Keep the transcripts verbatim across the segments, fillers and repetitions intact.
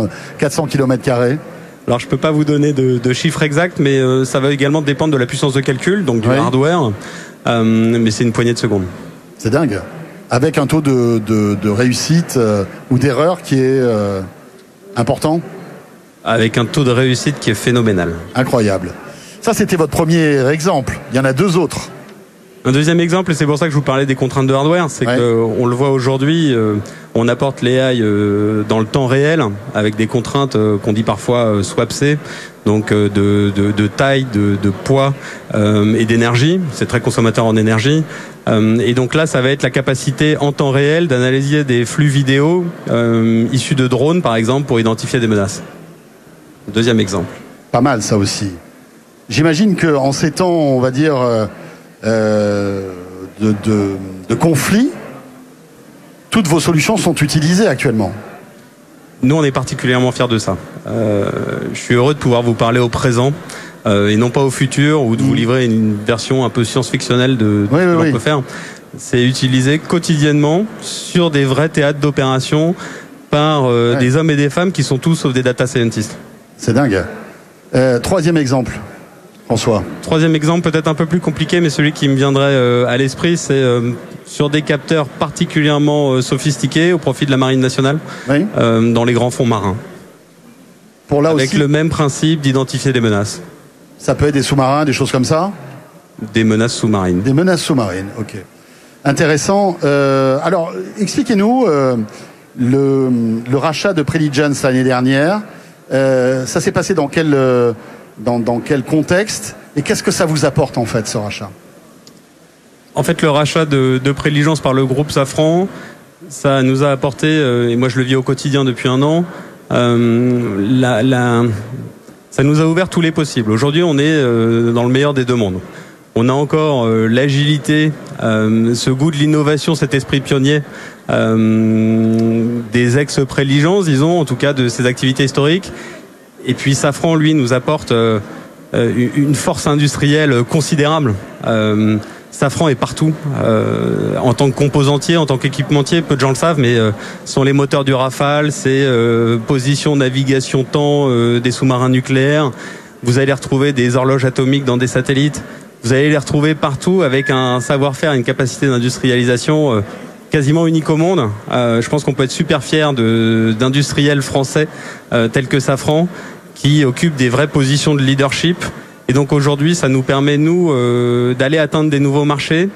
quatre cents kilomètres carrés? Alors je peux pas vous donner de, de chiffres exacts, mais euh, ça va également dépendre de la puissance de calcul, donc du oui. hardware, euh, mais c'est une poignée de secondes. C'est dingue. Avec un taux de, de, de réussite euh, ou d'erreur qui est euh, important? Avec un taux de réussite qui est phénoménal. Incroyable. Ça, c'était votre premier exemple. Il y en a deux autres. Un deuxième exemple, et c'est pour ça que je vous parlais des contraintes de hardware, c'est ouais. qu'on le voit aujourd'hui, euh, on apporte l'A I euh, dans le temps réel, avec des contraintes euh, qu'on dit parfois euh, swap-C, donc euh, de, de, de taille, de, de poids euh, et d'énergie. C'est très consommateur en énergie. Euh, et donc là, ça va être la capacité en temps réel d'analyser des flux vidéo euh, issus de drones, par exemple, pour identifier des menaces. Deuxième exemple. Pas mal, ça aussi. J'imagine qu'en ces temps, on va dire... Euh... Euh, de, de, de conflits, toutes vos solutions sont utilisées actuellement. Nous, on est particulièrement fiers de ça. Euh, je suis heureux de pouvoir vous parler au présent euh, et non pas au futur, ou de mmh. vous livrer une version un peu science-fictionnelle de, de oui, ce que oui, l'on oui. peut faire. C'est utilisé quotidiennement sur des vrais théâtres d'opération par euh, ouais. des hommes et des femmes qui sont tous sauf des data scientists. C'est dingue. Euh, troisième exemple. François. Troisième exemple, peut-être un peu plus compliqué, mais celui qui me viendrait euh, à l'esprit, c'est euh, sur des capteurs particulièrement euh, sophistiqués au profit de la Marine nationale, oui. euh, dans les grands fonds marins. Pour là Avec aussi, le même principe d'identifier des menaces. Ça peut être des sous-marins, des choses comme ça? Des menaces sous-marines. Des menaces sous-marines, ok. Intéressant. Euh, alors, expliquez-nous euh, le, le rachat de Preligence l'année dernière. Euh, ça s'est passé dans quel... Euh, Dans, dans quel contexte et qu'est-ce que ça vous apporte en fait ce rachat? En fait, le rachat de, de Preligence par le groupe Safran, ça nous a apporté, euh, et moi je le vis au quotidien depuis un an, euh, la, la, ça nous a ouvert tous les possibles. Aujourd'hui, on est euh, dans le meilleur des deux mondes. On a encore euh, l'agilité, euh, ce goût de l'innovation, cet esprit pionnier euh, des ex-Preligence, disons, en tout cas de ces activités historiques. Et puis Safran, lui, nous apporte euh, une force industrielle considérable. Euh, Safran est partout, euh, en tant que composantier, en tant qu'équipementier, peu de gens le savent, mais euh, ce sont les moteurs du Rafale, c'est euh, position, navigation, temps euh, des sous-marins nucléaires. Vous allez retrouver des horloges atomiques dans des satellites. Vous allez les retrouver partout avec un savoir-faire, une capacité d'industrialisation euh, quasiment unique au monde. Euh, je pense qu'on peut être super fier de, d'industriels français euh, tels que Safran, qui occupent des vraies positions de leadership. Et donc aujourd'hui, ça nous permet, nous, euh, d'aller atteindre des nouveaux marchés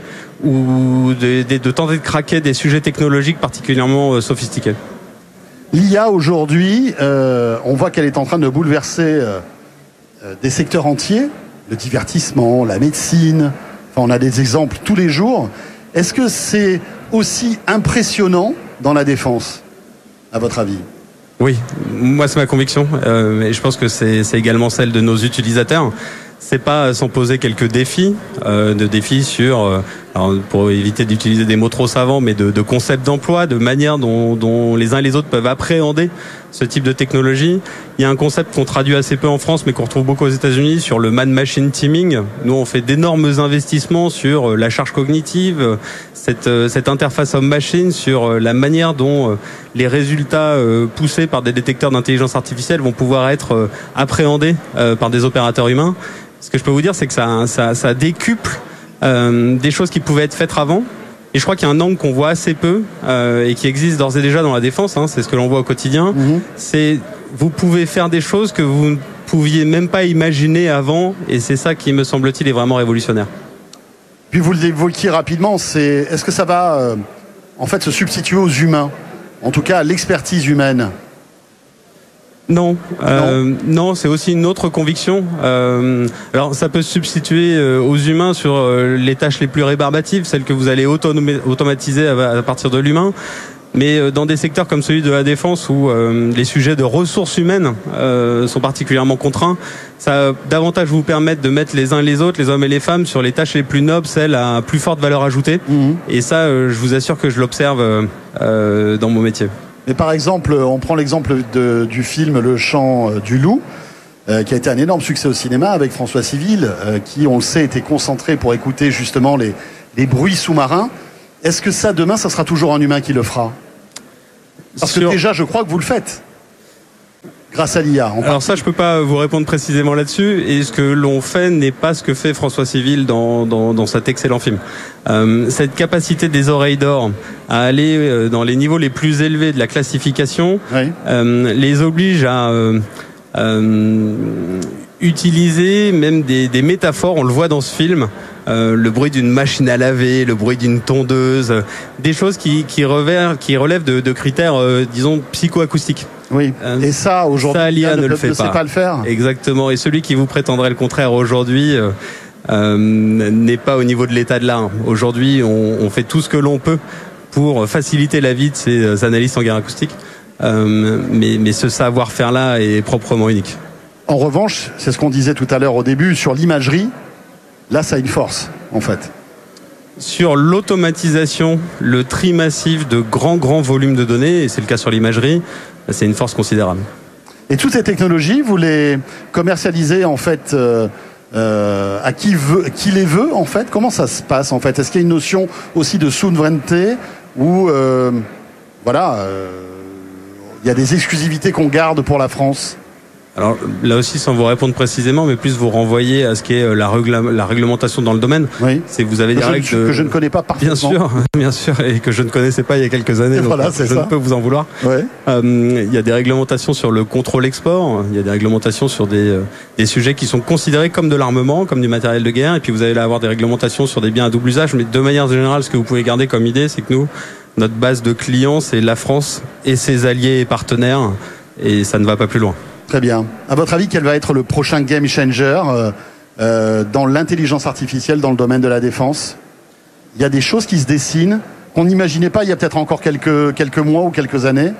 ou de, de, de tenter de craquer des sujets technologiques particulièrement euh, sophistiqués. L'I A aujourd'hui, euh, on voit qu'elle est en train de bouleverser euh, des secteurs entiers, le divertissement, la médecine, enfin on a des exemples tous les jours. Est-ce que c'est aussi impressionnant dans la défense, à votre avis? Oui, moi c'est ma conviction, euh, mais je pense que c'est, c'est également celle de nos utilisateurs. C'est pas sans poser quelques défis, euh, de défis sur, euh, alors pour éviter d'utiliser des mots trop savants, mais de, de concepts d'emploi, de manière dont, dont les uns et les autres peuvent appréhender ce type de technologie. Il y a un concept qu'on traduit assez peu en France, mais qu'on retrouve beaucoup aux États-Unis, sur le man-machine teaming. Nous, on fait d'énormes investissements sur la charge cognitive, cette, cette interface homme-machine, sur la manière dont les résultats poussés par des détecteurs d'intelligence artificielle vont pouvoir être appréhendés par des opérateurs humains. Ce que je peux vous dire, c'est que ça, ça, ça décuple euh, des choses qui pouvaient être faites avant. Et je crois qu'il y a un angle qu'on voit assez peu euh, et qui existe d'ores et déjà dans la défense, hein, c'est ce que l'on voit au quotidien. Mmh. C'est vous pouvez faire des choses que vous ne pouviez même pas imaginer avant, et c'est ça qui, me semble-t-il, est vraiment révolutionnaire. Puis vous l'évoquiez rapidement, c'est est-ce que ça va euh, en fait se substituer aux humains, en tout cas à l'expertise humaine? Non, euh, non, non, c'est aussi une autre conviction. Euh, alors, ça peut se substituer euh, aux humains sur euh, les tâches les plus rébarbatives, celles que vous allez autom- automatiser à, à partir de l'humain. Mais euh, dans des secteurs comme celui de la défense, où euh, les sujets de ressources humaines euh, sont particulièrement contraints, ça va davantage vous permettre de mettre les uns et les autres, les hommes et les femmes, sur les tâches les plus nobles, celles à plus forte valeur ajoutée. Mmh. Et ça, euh, je vous assure que je l'observe euh, dans mon métier. Mais par exemple, on prend l'exemple de, du film Le Chant du Loup, euh, qui a été un énorme succès au cinéma avec François Civil, euh, qui, on le sait, était concentré pour écouter justement les, les bruits sous-marins. Est-ce que ça, demain, ça sera toujours un humain qui le fera? Parce Sur... que déjà, je crois que vous le faites. grâce à l'I A. Alors ça, je peux pas vous répondre précisément là-dessus. Et ce que l'on fait n'est pas ce que fait François Civil dans, dans, dans cet excellent film. Euh, cette capacité des oreilles d'or à aller dans les niveaux les plus élevés de la classification oui. euh, les oblige à euh, euh, utiliser même des, des métaphores. On le voit dans ce film. Euh, le bruit d'une machine à laver, le bruit d'une tondeuse, euh, des choses qui, qui, revers, qui relèvent de, de critères, euh, disons, psychoacoustiques. Oui, euh, et ça, aujourd'hui, ça, l'I A ne, ne le fait ne pas. sait pas le faire. Exactement, et celui qui vous prétendrait le contraire aujourd'hui euh, euh, n'est pas au niveau de l'état de l'art. Aujourd'hui, on, on fait tout ce que l'on peut pour faciliter la vie de ces analystes en guerre acoustique, euh, mais, mais ce savoir-faire-là est proprement unique. En revanche, c'est ce qu'on disait tout à l'heure au début, sur l'imagerie, là, ça a une force, en fait. Sur l'automatisation, le tri massif de grands, grands volumes de données, et c'est le cas sur l'imagerie, c'est une force considérable. Et toutes ces technologies, vous les commercialisez, en fait, euh, euh, à qui, veut, qui les veut, en fait? Comment ça se passe, en fait? Est-ce qu'il y a une notion aussi de souveraineté où, euh, voilà, euh, il y a des exclusivités qu'on garde pour la France? Alors là aussi, sans vous répondre précisément, mais plus vous renvoyer à ce qu'est la, régla- la réglementation dans le domaine. Oui. C'est que vous avez des que règles je, de... que je ne connais pas parfaitement. Bien sûr, bien sûr, et que je ne connaissais pas il y a quelques années. Donc voilà, c'est je ça. ne peux vous en vouloir. Ouais. Euh, il y a des réglementations sur le contrôle export. Il y a des réglementations sur des euh, des sujets qui sont considérés comme de l'armement, comme du matériel de guerre. Et puis vous allez avoir des réglementations sur des biens à double usage. Mais de manière générale, ce que vous pouvez garder comme idée, c'est que nous, notre base de clients, c'est la France et ses alliés et partenaires, et ça ne va pas plus loin. Très bien. À votre avis, quel va être le prochain game changer euh, euh, dans l'intelligence artificielle dans le domaine de la défense? Il y a des choses qui se dessinent qu'on n'imaginait pas il y a peut-être encore quelques, quelques mois ou quelques années.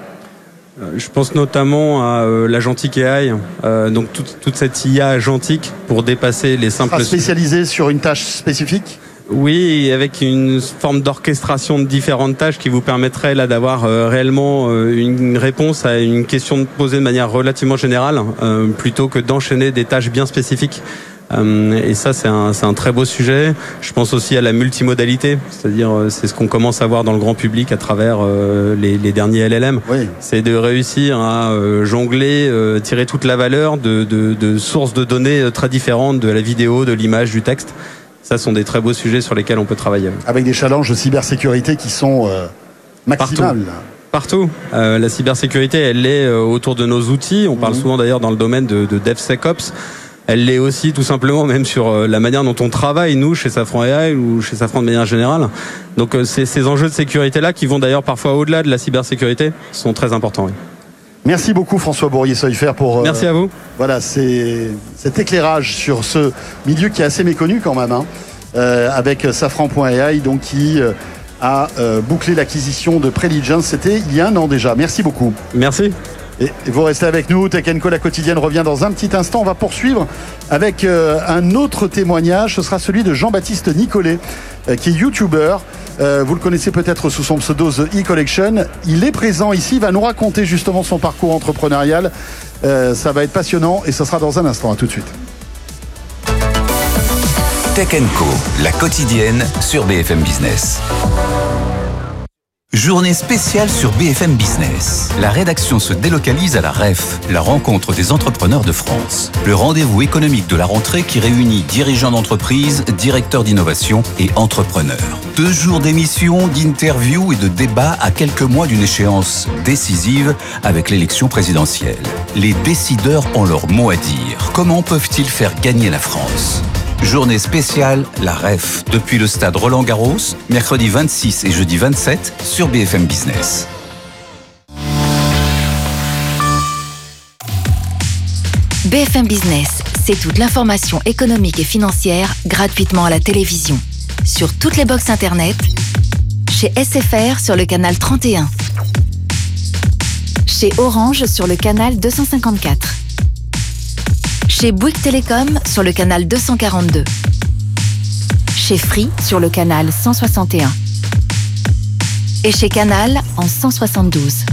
Je pense notamment à euh, l'agentic A I, euh, donc toute, toute cette I A agentique pour dépasser les simples... Sera spécialisé sur une tâche spécifique? Oui, avec une forme d'orchestration de différentes tâches qui vous permettrait là d'avoir euh, réellement euh, une réponse à une question posée de manière relativement générale, euh, plutôt que d'enchaîner des tâches bien spécifiques. Euh, et ça, c'est un, c'est un très beau sujet. Je pense aussi à la multimodalité, c'est-à-dire euh, c'est ce qu'on commence à voir dans le grand public à travers euh, les, les derniers L L M. Oui. C'est de réussir à euh, jongler, euh, tirer toute la valeur de, de, de sources de données très différentes, de la vidéo, de l'image, du texte. Ça sont des très beaux sujets sur lesquels on peut travailler. Avec des challenges de cybersécurité qui sont euh, maximales. Partout. Partout. Euh, la cybersécurité, elle est euh, autour de nos outils. On mmh. parle souvent d'ailleurs dans le domaine de, de DevSecOps. Elle l'est aussi tout simplement même sur euh, la manière dont on travaille, nous, chez Safran A I ou chez Safran de manière générale. Donc euh, c'est, ces enjeux de sécurité-là, qui vont d'ailleurs parfois au-delà de la cybersécurité, sont très importants. Oui. Merci beaucoup François Bourrier-Seuillefer pour euh, Merci à vous. Voilà, c'est, cet éclairage sur ce milieu qui est assez méconnu quand même, hein, euh, avec Safran point A I, donc qui euh, a euh, bouclé l'acquisition de Preligence. C'était il y a un an déjà. Merci beaucoup. Merci. Et, et vous restez avec nous. Tech and Co, la quotidienne, revient dans un petit instant. On va poursuivre avec euh, un autre témoignage. Ce sera celui de Jean-Baptiste Nicolet, euh, qui est youtubeur. Euh, vous le connaissez peut-être sous son pseudo The E-Collection. Il est présent ici, il va nous raconter justement son parcours entrepreneurial. Euh, ça va être passionnant et ce sera dans un instant. À tout de suite. Tech and Co, la quotidienne sur B F M Business. Journée spéciale sur B F M Business. La rédaction se délocalise à la R E F, la rencontre des entrepreneurs de France. Le rendez-vous économique de la rentrée qui réunit dirigeants d'entreprise, directeurs d'innovation et entrepreneurs. Deux jours d'émissions, d'interviews et de débats à quelques mois d'une échéance décisive avec l'élection présidentielle. Les décideurs ont leur mot à dire. Comment peuvent-ils faire gagner la France ? Journée spéciale, la R E F, depuis le stade Roland-Garros, mercredi vingt-six et jeudi vingt-sept sur B F M Business. B F M Business, c'est toute l'information économique et financière gratuitement à la télévision. Sur toutes les box internet, chez S F R sur le canal trente et un, chez Orange sur le canal deux cent cinquante-quatre, chez Bouygues Télécom sur le canal deux cent quarante-deux, chez Free sur le canal cent soixante et un et chez Canal en cent soixante-douze.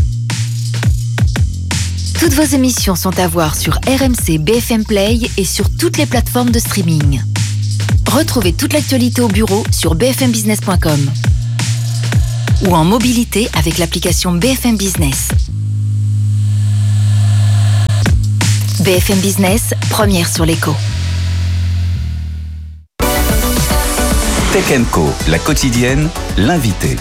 Toutes vos émissions sont à voir sur R M C B F M Play et sur toutes les plateformes de streaming. Retrouvez toute l'actualité au bureau sur b f m business point com ou en mobilité avec l'application B F M Business. B F M Business, première sur l'écho. Tech and Co, la quotidienne, l'invité.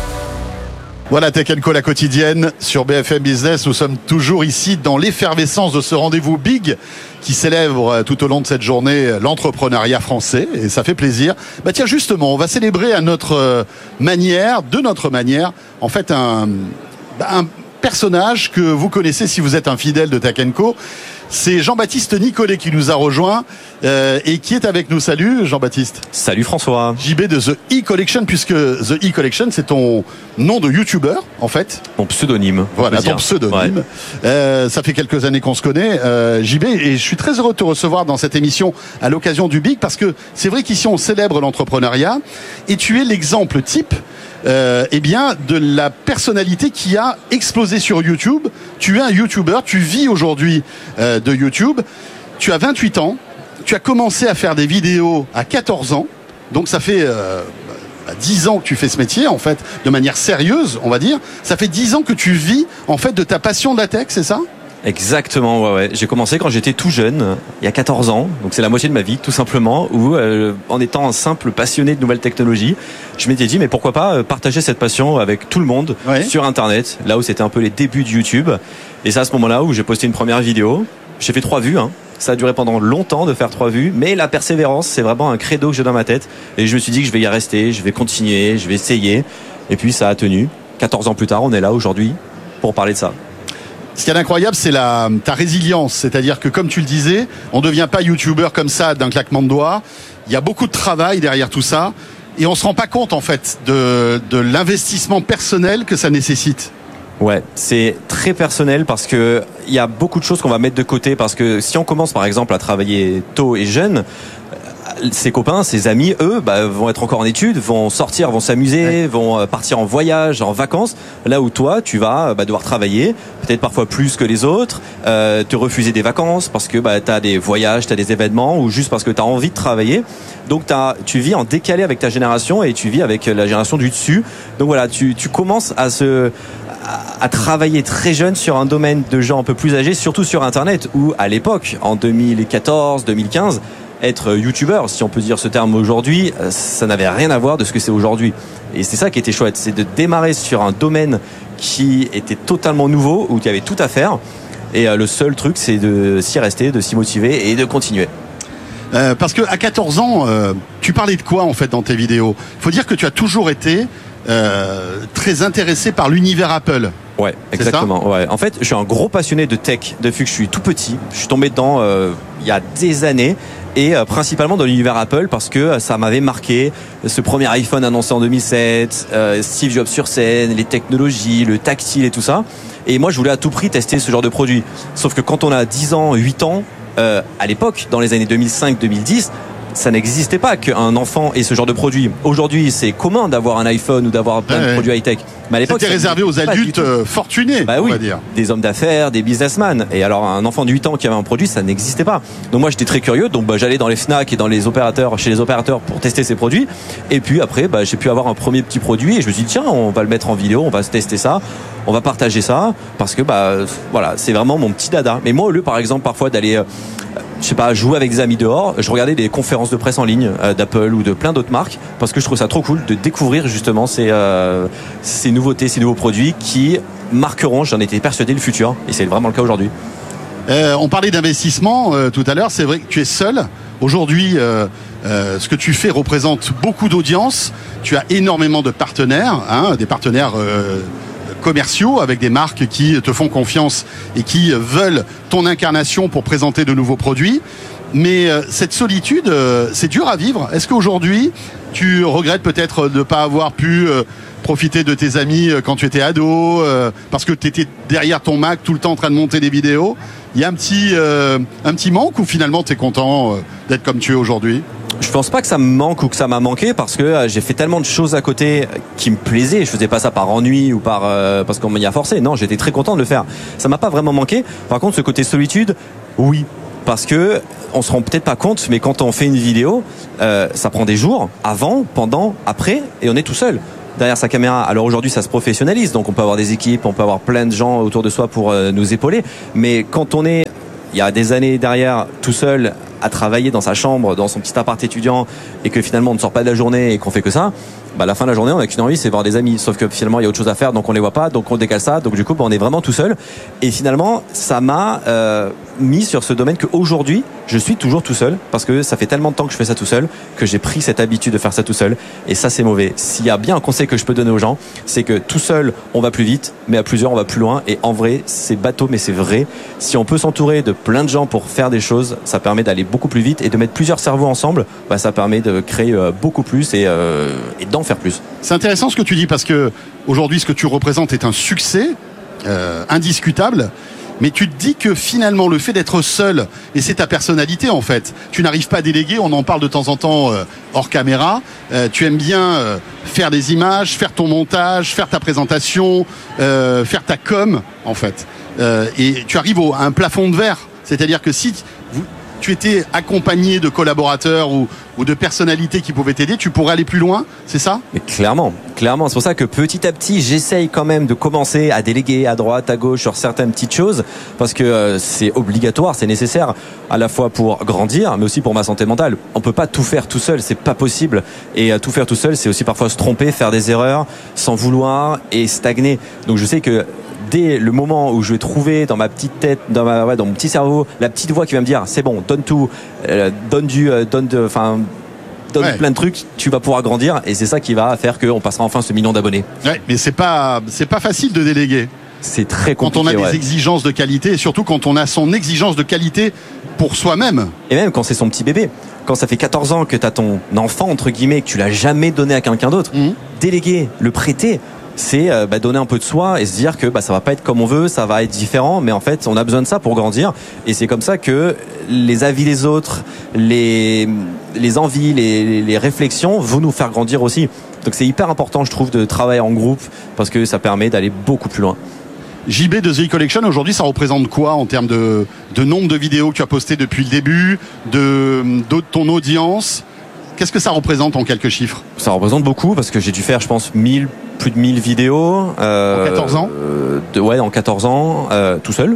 Voilà Tech and Co, la quotidienne sur B F M Business. Nous sommes toujours ici dans l'effervescence de ce rendez-vous big qui célèbre tout au long de cette journée l'entrepreneuriat français, et ça fait plaisir. Bah tiens, justement, on va célébrer à notre manière, de notre manière, en fait un, un personnage que vous connaissez si vous êtes un fidèle de Tech and Co. C'est Jean-Baptiste Nicolet qui nous a rejoint euh, et qui est avec nous. Salut Jean-Baptiste. Salut François. J B de The E-Collection, puisque The E-Collection c'est ton nom de youtubeur en fait. Mon pseudonyme. Voilà, ton pseudonyme. Ouais. Euh, ça fait quelques années qu'on se connaît, euh, J B, et je suis très heureux de te recevoir dans cette émission à l'occasion du Big, parce que c'est vrai qu'ici on célèbre l'entrepreneuriat et tu es l'exemple type Euh, eh bien, de la personnalité qui a explosé sur YouTube. Tu es un YouTuber, tu vis aujourd'hui euh, de YouTube. Tu as vingt-huit ans, tu as commencé à faire des vidéos à quatorze ans, donc ça fait euh, dix ans que tu fais ce métier, en fait, de manière sérieuse, on va dire. Ça fait dix ans que tu vis, en fait, de ta passion de la tech, c'est ça ? Exactement, ouais, ouais. J'ai commencé quand j'étais tout jeune, il y a quatorze ans, donc c'est la moitié de ma vie, tout simplement, où euh, en étant un simple passionné de nouvelles technologies, je m'étais dit, mais pourquoi pas partager cette passion avec tout le monde, ouais, sur Internet, là où c'était un peu les débuts de YouTube. Et c'est à ce moment-là où j'ai posté une première vidéo. J'ai fait trois vues, hein. Ça a duré pendant longtemps de faire trois vues, mais la persévérance, c'est vraiment un credo que j'ai dans ma tête. Et je me suis dit que je vais y rester, je vais continuer, je vais essayer. Et puis ça a tenu. quatorze ans plus tard, on est là aujourd'hui pour parler de ça. Ce qui est incroyable, c'est la, ta résilience. C'est-à-dire que, comme tu le disais, on ne devient pas youtubeur comme ça d'un claquement de doigts. Il y a beaucoup de travail derrière tout ça. Et on ne se rend pas compte, en fait, de, de l'investissement personnel que ça nécessite. Ouais, c'est très personnel parce que il y a beaucoup de choses qu'on va mettre de côté, parce que si on commence, par exemple, à travailler tôt et jeune, ses copains, ses amis, eux, bah, vont être encore en études, vont sortir, vont s'amuser, ouais, vont partir en voyage, en vacances. Là où toi, tu vas bah, devoir travailler, peut-être parfois plus que les autres, euh, te refuser des vacances parce que bah, tu as des voyages, tu as des événements, ou juste parce que tu as envie de travailler. Donc t'as, tu vis en décalé avec ta génération et tu vis avec la génération du dessus. Donc voilà, tu, tu commences à se... à travailler très jeune sur un domaine de gens un peu plus âgés, surtout sur Internet, où à l'époque, en deux mille quatorze deux mille quinze, être youtubeur, si on peut dire ce terme aujourd'hui, ça n'avait rien à voir de ce que c'est aujourd'hui. Et c'est ça qui était chouette, c'est de démarrer sur un domaine qui était totalement nouveau, où il y avait tout à faire. Et le seul truc, c'est de s'y rester, de s'y motiver et de continuer. Euh, parce que à quatorze ans, euh, tu parlais de quoi en fait dans tes vidéos ? Il faut dire que tu as toujours été euh, très intéressé par l'univers Apple. Ouais, exactement. Ouais. En fait, je suis un gros passionné de tech depuis que je suis tout petit. Je suis tombé dedans euh, il y a des années, et euh, principalement dans l'univers Apple parce que euh, ça m'avait marqué. Ce premier iPhone annoncé en deux mille sept, euh, Steve Jobs sur scène, les technologies, le tactile et tout ça. Et moi, je voulais à tout prix tester ce genre de produit. Sauf que quand on a dix ans, huit ans, euh, à l'époque, dans les années deux mille cinq deux mille dix, ça n'existait pas qu'un enfant ait ce genre de produit. Aujourd'hui, c'est commun d'avoir un iPhone ou d'avoir plein ouais, de produits high-tech. Mais à l'époque, c'était réservé aux adultes fortunés, bah, on oui, va dire. Des hommes d'affaires, des businessmen. Et alors, un enfant de huit ans qui avait un produit, ça n'existait pas. Donc moi, j'étais très curieux. Donc bah, j'allais dans les Fnac et dans les opérateurs, chez les opérateurs pour tester ces produits. Et puis après, bah, j'ai pu avoir un premier petit produit et je me suis dit, tiens, on va le mettre en vidéo, on va tester ça, on va partager ça, parce que bah voilà, c'est vraiment mon petit dada. Mais moi, au lieu, par exemple, parfois d'aller... Euh, je sais pas, jouer avec des amis dehors, je regardais des conférences de presse en ligne euh, d'Apple ou de plein d'autres marques, parce que je trouve ça trop cool de découvrir justement ces, euh, ces nouveautés, ces nouveaux produits qui marqueront, j'en étais persuadé, le futur, et c'est vraiment le cas aujourd'hui. Euh, on parlait d'investissement euh, tout à l'heure, c'est vrai que tu es seul. Aujourd'hui, euh, euh, ce que tu fais représente beaucoup d'audience, tu as énormément de partenaires, hein, des partenaires... Euh, commerciaux avec des marques qui te font confiance et qui veulent ton incarnation pour présenter de nouveaux produits. Mais euh, cette solitude, euh, c'est dur à vivre. Est-ce qu'aujourd'hui, tu regrettes peut-être de ne pas avoir pu euh, profiter de tes amis quand tu étais ado, euh, parce que tu étais derrière ton Mac tout le temps en train de monter des vidéos ? Il y a un petit, euh, un petit manque, ou finalement tu es content euh, d'être comme tu es aujourd'hui ? Je pense pas que ça me manque ou que ça m'a manqué, parce que j'ai fait tellement de choses à côté qui me plaisaient. Je faisais pas ça par ennui ou par euh, parce qu'on m'y a forcé. Non, j'étais très content de le faire. Ça m'a pas vraiment manqué. Par contre, ce côté solitude, oui, parce que on se rend peut-être pas compte, mais quand on fait une vidéo, euh, ça prend des jours, avant, pendant, après, et on est tout seul derrière sa caméra. Alors aujourd'hui, ça se professionnalise, donc on peut avoir des équipes, on peut avoir plein de gens autour de soi pour euh, nous épauler. Mais quand on est il y a des années derrière, tout seul, à travailler dans sa chambre, dans son petit appart étudiant, et que finalement on ne sort pas de la journée et qu'on fait que ça, bah à la fin de la journée on n'a qu'une envie, c'est voir des amis, sauf que finalement il y a autre chose à faire, donc on les voit pas, donc on décale ça, donc du coup bah, on est vraiment tout seul. Et finalement ça m'a euh, mis sur ce domaine qu'aujourd'hui je suis toujours tout seul, parce que ça fait tellement de temps que je fais ça tout seul que j'ai pris cette habitude de faire ça tout seul, et ça c'est mauvais. S'il y a bien un conseil que je peux donner aux gens, c'est que tout seul on va plus vite, mais à plusieurs on va plus loin. Et en vrai c'est bateau mais c'est vrai, si on peut s'entourer de plein de gens pour faire des choses, ça permet d'aller beaucoup plus vite, et de mettre plusieurs cerveaux ensemble, bah, ça permet de créer euh, beaucoup plus et, euh, et d'en faire plus. C'est intéressant ce que tu dis, parce que aujourd'hui ce que tu représentes est un succès euh, indiscutable. Mais tu te dis que finalement le fait d'être seul, et c'est ta personnalité en fait, tu n'arrives pas à déléguer, on en parle de temps en temps euh, hors caméra, euh, tu aimes bien euh, faire des images, faire ton montage, faire ta présentation, euh, faire ta com en fait. Euh, et tu arrives au, à un plafond de verre, c'est-à-dire que si vous, tu étais accompagné de collaborateurs ou, ou de personnalités qui pouvaient t'aider, tu pourrais aller plus loin, c'est ça ? Mais clairement, clairement, c'est pour ça que petit à petit, j'essaye quand même de commencer à déléguer à droite, à gauche sur certaines petites choses, parce que euh, c'est obligatoire, c'est nécessaire, à la fois pour grandir, mais aussi pour ma santé mentale. On peut pas tout faire tout seul, c'est pas possible. Et euh, tout faire tout seul, c'est aussi parfois se tromper, faire des erreurs, sans vouloir et stagner. Donc je sais que dès le moment où je vais trouver dans ma petite tête, dans, ma, ouais, dans mon petit cerveau, la petite voix qui va me dire c'est bon, donne tout, euh, donne du, euh, donne de, enfin, donne ouais. plein de trucs, tu vas pouvoir grandir, et c'est ça qui va faire qu'on passera enfin ce million d'abonnés. Ouais, mais c'est pas, c'est pas facile de déléguer. C'est très compliqué. Quand on a ouais. des exigences de qualité, et surtout quand on a son exigence de qualité pour soi-même. Et même quand c'est son petit bébé. Quand ça fait quatorze ans que tu as ton enfant, entre guillemets, que tu l'as jamais donné à quelqu'un d'autre, mmh. déléguer, le prêter, c'est euh, bah, donner un peu de soi et se dire que bah, ça va pas être comme on veut, ça va être différent, mais en fait on a besoin de ça pour grandir. Et c'est comme ça que les avis des autres, les, les envies, les, les réflexions vont nous faire grandir aussi. Donc c'est hyper important, je trouve, de travailler en groupe, parce que ça permet d'aller beaucoup plus loin. J B de The Collection, aujourd'hui, ça représente quoi en termes de, de nombre de vidéos que tu as postées depuis le début, de, de ton audience? Qu'est-ce que ça représente en quelques chiffres? Ça représente beaucoup, parce que j'ai dû faire, je pense, mille, plus de mille vidéos. Euh, en quatorze ans euh, de, Ouais, en quatorze ans, euh, tout seul.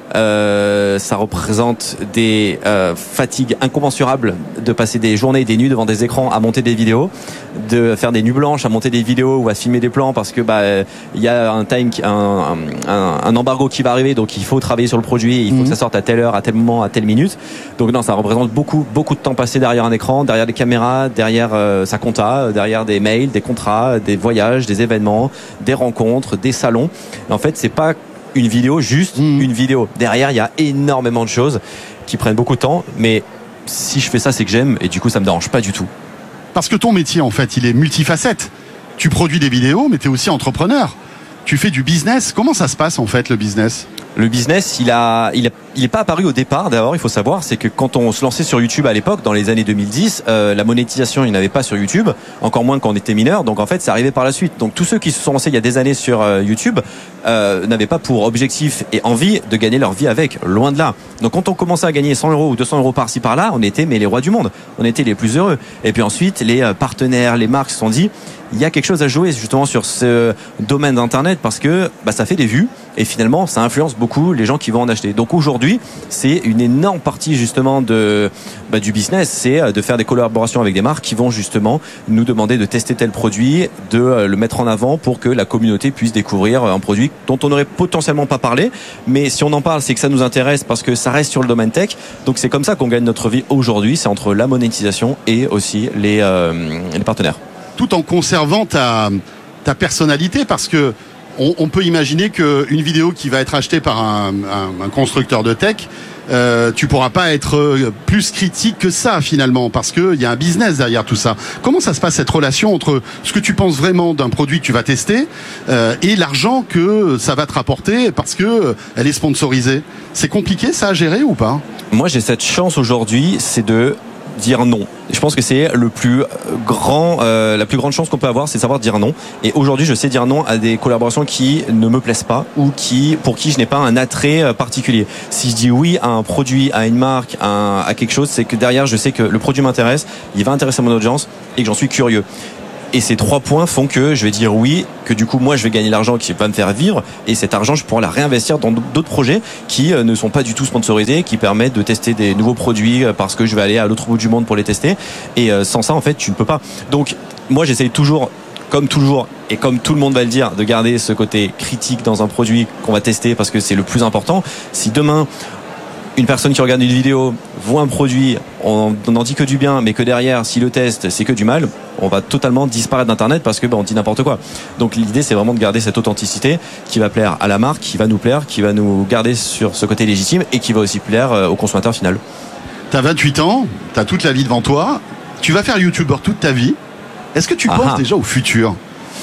Euh, ça représente des euh, fatigues incommensurables de passer des journées et des nuits devant des écrans à monter des vidéos, de faire des nuits blanches à monter des vidéos ou à filmer des plans, parce que bah il y a un time, un, un, un embargo qui va arriver, donc il faut travailler sur le produit, il faut mmh. que ça sorte à telle heure, à tel moment, à telle minute. Donc non, ça représente beaucoup beaucoup de temps passé derrière un écran, derrière des caméras, derrière euh, sa compta, derrière des mails, des contrats, des voyages, des événements, des rencontres, des salons. Et en fait, c'est pas une vidéo, juste mmh. une vidéo. Derrière, il y a énormément de choses qui prennent beaucoup de temps, mais si je fais ça, c'est que j'aime, et du coup, ça me dérange pas du tout. Parce que ton métier, en fait, il est multifacette. Tu produis des vidéos, mais tu es aussi entrepreneur. Tu fais du business. Comment ça se passe, en fait, le business ? Le business, il a, il a, il est pas apparu au départ. D'abord, il faut savoir, c'est que quand on se lançait sur YouTube à l'époque, dans les années deux mille dix, euh, la monétisation, il n'y en avait pas sur YouTube, encore moins quand on était mineur. Donc en fait, ça arrivait par la suite. Donc tous ceux qui se sont lancés il y a des années sur euh, YouTube euh, n'avaient pas pour objectif et envie de gagner leur vie avec. Loin de là. Donc quand on commençait à gagner cent euros ou deux cents euros par-ci par-là, on était mais les rois du monde. On était les plus heureux. Et puis ensuite, les euh, partenaires, les marques se sont dit, il y a quelque chose à jouer justement sur ce domaine d'internet, parce que bah, ça fait des vues et finalement ça influence beaucoup les gens qui vont en acheter. Donc aujourd'hui, c'est une énorme partie justement de bah, du business, c'est de faire des collaborations avec des marques qui vont justement nous demander de tester tel produit, de le mettre en avant pour que la communauté puisse découvrir un produit dont on n'aurait potentiellement pas parlé, mais si on en parle, c'est que ça nous intéresse parce que ça reste sur le domaine tech. Donc c'est comme ça qu'on gagne notre vie aujourd'hui, c'est entre la monétisation et aussi les, euh, les partenaires. Tout en conservant ta, ta personnalité, parce que on, on peut imaginer qu'une vidéo qui va être achetée par un, un, un constructeur de tech, euh, tu pourras pas être plus critique que ça finalement, parce qu'il y a un business derrière tout ça. Comment ça se passe, cette relation entre ce que tu penses vraiment d'un produit que tu vas tester euh, et l'argent que ça va te rapporter parce que euh, elle est sponsorisée? C'est compliqué ça à gérer ou pas? Moi j'ai cette chance aujourd'hui, c'est de dire non. Je pense que c'est le plus grand, euh, la plus grande chance qu'on peut avoir, c'est de savoir dire non. Et aujourd'hui, je sais dire non à des collaborations qui ne me plaisent pas ou qui, pour qui je n'ai pas un attrait particulier. Si je dis oui à un produit, à une marque, à, un, à quelque chose, c'est que derrière, je sais que le produit m'intéresse, il va intéresser mon audience et que j'en suis curieux. Et ces trois points font que je vais dire oui, que du coup moi je vais gagner l'argent qui va me faire vivre, et cet argent je pourrai la réinvestir dans d'autres projets qui ne sont pas du tout sponsorisés, qui permettent de tester des nouveaux produits parce que je vais aller à l'autre bout du monde pour les tester. Et sans ça en fait tu ne peux pas. Donc moi j'essaye toujours, comme toujours et comme tout le monde va le dire, de garder ce côté critique dans un produit qu'on va tester parce que c'est le plus important. Si demain une personne qui regarde une vidéo voit un produit, on n'en dit que du bien, mais que derrière, si le test c'est que du mal, on va totalement disparaître d'internet parce que bah, on dit n'importe quoi. Donc l'idée c'est vraiment de garder cette authenticité qui va plaire à la marque, qui va nous plaire, qui va nous garder sur ce côté légitime et qui va aussi plaire au consommateur final. T'as vingt-huit ans, t'as toute la vie devant toi, tu vas faire youtubeur toute ta vie. Est-ce que tu Ah penses ah. déjà au futur?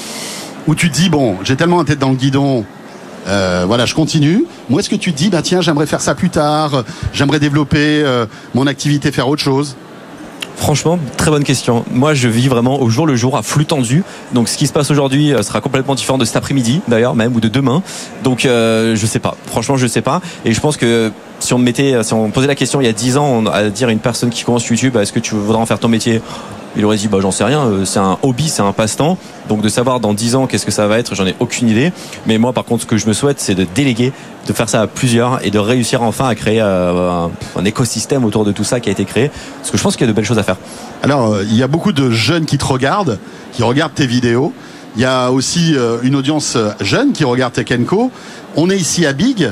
Où tu te dis, bon, j'ai tellement la tête dans le guidon, euh, voilà, je continue. Moi, est-ce que tu te dis, bah tiens, j'aimerais faire ça plus tard, j'aimerais développer euh, mon activité, faire autre chose? Franchement, très bonne question. Moi, je vis vraiment au jour le jour, à flux tendu. Donc, ce qui se passe aujourd'hui sera complètement différent de cet après-midi, d'ailleurs, même, ou de demain. Donc, euh, je sais pas. Franchement, je sais pas. Et je pense que si on me mettait, si on posait la question il y a dix ans à dire à une personne qui commence YouTube, est-ce que tu voudrais en faire ton métier? Il aurait dit, bah, j'en sais rien, c'est un hobby, c'est un passe-temps. Donc, de savoir dans dix ans qu'est-ce que ça va être, j'en ai aucune idée. Mais moi, par contre, ce que je me souhaite, c'est de déléguer, de faire ça à plusieurs et de réussir enfin à créer euh, un, un écosystème autour de tout ça qui a été créé. Parce que je pense qu'il y a de belles choses à faire. Alors, euh, il y a beaucoup de jeunes qui te regardent, qui regardent tes vidéos. Il y a aussi euh, une audience jeune qui regarde Tech and Co. On est ici à Big.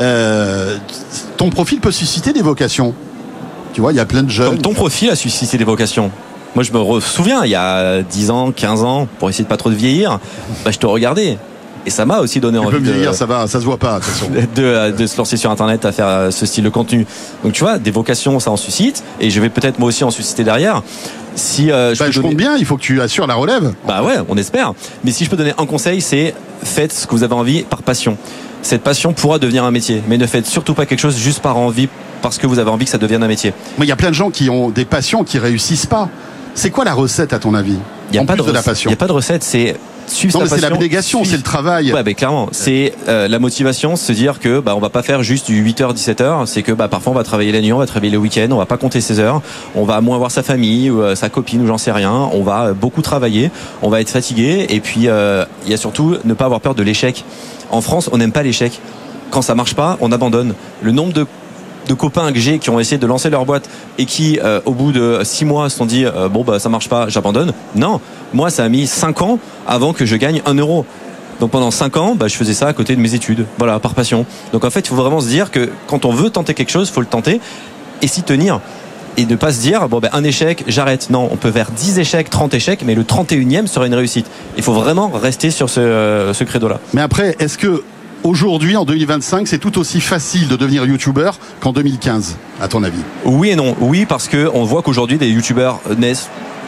Euh, ton profil peut susciter des vocations. Tu vois, il y a plein de jeunes. Comme ton profil a suscité des vocations. Moi, je me souviens, il y a dix ans, quinze ans, pour essayer de pas trop de vieillir, bah, je te regardais. Et ça m'a aussi donné tu envie peux me de, vieillir, ça va, ça se voit pas, de toute façon. de, de se lancer sur Internet à faire ce style de contenu. Donc, tu vois, des vocations, ça en suscite. Et je vais peut-être moi aussi en susciter derrière. Si, euh, je bah, peux je donner... compte bien, il faut que tu assures la relève. Bah ouais, on espère. Mais si je peux donner un conseil, c'est faites ce que vous avez envie par passion. Cette passion pourra devenir un métier. Mais ne faites surtout pas quelque chose juste par envie, parce que vous avez envie que ça devienne un métier. Mais il y a plein de gens qui ont des passions qui réussissent pas. C'est quoi la recette à ton avis? Il n'y a, en pas plus de, de la recette, passion. y a pas de recette, c'est suivre Non, sa mais c'est passion. l'abnégation, suivre- c'est le travail. Ouais, mais clairement, c'est euh, la motivation, se dire que bah on va pas faire juste du huit heures dix-sept heures, c'est que bah parfois on va travailler la nuit, on va travailler le week-end, on va pas compter ses heures, on va moins voir sa famille ou euh, sa copine ou j'en sais rien, on va euh, beaucoup travailler, on va être fatigué et puis euh, il y a surtout ne pas avoir peur de l'échec. En France, on n'aime pas l'échec. Quand ça marche pas, on abandonne. Le nombre de de copains que j'ai qui ont essayé de lancer leur boîte et qui euh, au bout de six mois se sont dit euh, bon bah ça marche pas, j'abandonne. Non, moi ça a mis cinq ans avant que je gagne un euro. Donc pendant cinq ans, bah, je faisais ça à côté de mes études, voilà, par passion. Donc en fait, il faut vraiment se dire que quand on veut tenter quelque chose, il faut le tenter et s'y tenir. Et ne pas se dire, bon ben un échec, j'arrête. Non, on peut faire dix échecs, trente échecs, mais le trente et unième serait une réussite. Il faut vraiment rester sur ce, euh, ce credo-là. Mais après, est-ce que aujourd'hui, en deux mille vingt-cinq, c'est tout aussi facile de devenir youtubeur qu'en deux mille quinze, à ton avis? Oui et non. Oui, parce que on voit qu'aujourd'hui, des youtubeurs naissent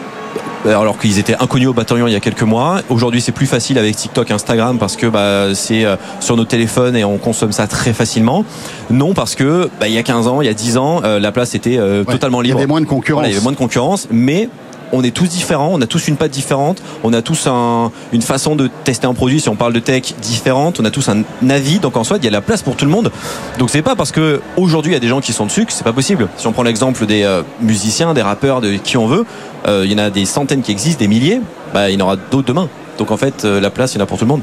alors qu'ils étaient inconnus au bataillon il y a quelques mois. Aujourd'hui, c'est plus facile avec TikTok, Instagram, parce que bah, c'est euh, sur nos téléphones et on consomme ça très facilement. Non, parce que bah, il y a quinze ans, il y a dix ans, euh, la place était euh, Ouais, totalement il y libre. avait moins de concurrence. Voilà, il y avait moins de concurrence, mais on est tous différents, on a tous une patte différente, on a tous un, une façon de tester un produit, si on parle de tech, différente, on a tous un avis, donc en soi, il y a la place pour tout le monde. Donc c'est pas parce que aujourd'hui il y a des gens qui sont dessus que c'est pas possible. Si on prend l'exemple des euh, musiciens, des rappeurs, de qui on veut, euh, il y en a des centaines qui existent, des milliers, bah, il y en aura d'autres demain. Donc en fait, euh, la place, il y en a pour tout le monde.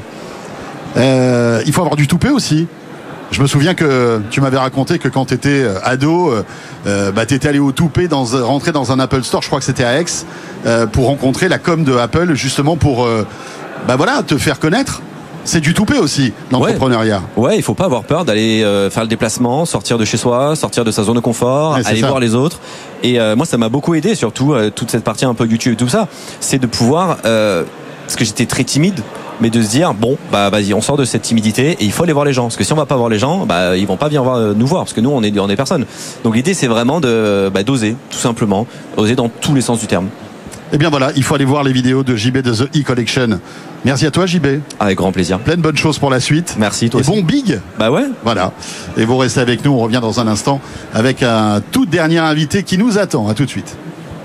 Euh, il faut avoir du toupet aussi. Je me souviens que tu m'avais raconté que quand tu étais ado, euh, bah, tu étais allé au Toupet, dans, rentrer dans un Apple Store, je crois que c'était à Aix, euh, pour rencontrer la com de Apple, justement pour euh, bah, voilà, te faire connaître. C'est du Toupet aussi, l'entrepreneuriat. Ouais, ouais, il faut pas avoir peur d'aller euh, faire le déplacement, sortir de chez soi, sortir de sa zone de confort, Ouais, aller ça. voir les autres. Et euh, moi, ça m'a beaucoup aidé, surtout euh, toute cette partie un peu YouTube et tout ça, c'est de pouvoir, euh, parce que j'étais très timide, mais de se dire bon bah vas-y, on sort de cette timidité et il faut aller voir les gens, parce que si on va pas voir les gens, bah ils vont pas bien voir, nous voir, parce que nous on est on est personne. Donc l'idée c'est vraiment de bah, d'oser, tout simplement, oser dans tous les sens du terme. Et bien voilà, il faut aller voir les vidéos de J B de The E-Collection. Merci à toi J B. Avec grand plaisir. Plein de bonnes choses pour la suite. Merci, toi Et aussi. bon big. Bah ouais. Voilà. Et vous restez avec nous, on revient dans un instant avec un tout dernier invité qui nous attend. À tout de suite.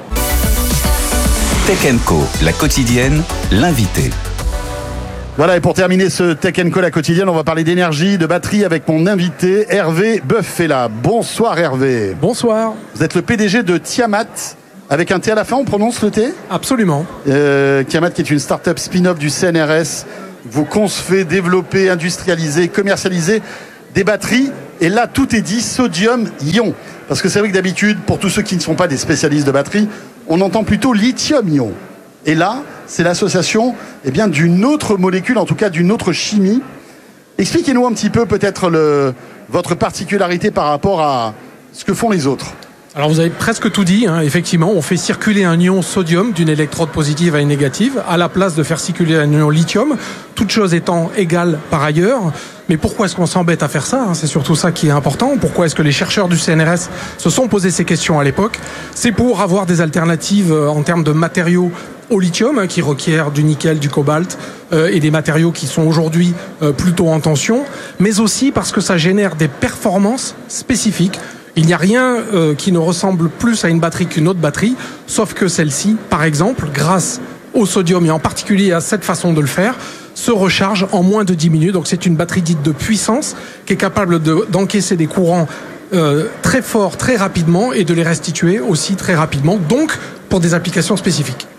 Tech and Co, la quotidienne, l'invité. Voilà, et pour terminer ce Tech and Co, la quotidienne, on va parler d'énergie, de batterie avec mon invité Hervé Buffella. Bonsoir Hervé. Bonsoir. Vous êtes le P D G de Tiamat Avec un T à la fin, on prononce le T ? Absolument. Euh, Kiamat, qui est une start-up spin-off du C N R S, vous concevez, développez, industrialisez, commercialisez des batteries. Et là, tout est dit sodium-ion. Parce que c'est vrai que d'habitude, pour tous ceux qui ne sont pas des spécialistes de batterie, on entend plutôt lithium-ion. Et là, c'est l'association eh bien, d'une autre molécule, en tout cas d'une autre chimie. Expliquez-nous un petit peu peut-être le, votre particularité par rapport à ce que font les autres. Alors vous avez presque tout dit, hein. Effectivement, on fait circuler un ion sodium d'une électrode positive à une négative à la place de faire circuler un ion lithium, toutes choses étant égales par ailleurs. Mais pourquoi est-ce qu'on s'embête à faire ça, hein? C'est surtout ça qui est important. Pourquoi est-ce que les chercheurs du C N R S se sont posé ces questions à l'époque? C'est pour avoir des alternatives en termes de matériaux au lithium, hein, qui requièrent du nickel, du cobalt euh, et des matériaux qui sont aujourd'hui euh, plutôt en tension, mais aussi parce que ça génère des performances spécifiques. Il n'y a rien euh, qui ne ressemble plus à une batterie qu'une autre batterie, sauf que celle-ci, par exemple, grâce au sodium et en particulier à cette façon de le faire, se recharge en moins de dix minutes. Donc c'est une batterie dite de puissance qui est capable de, d'encaisser des courants euh, très forts, très rapidement et de les restituer aussi très rapidement, donc pour des applications spécifiques.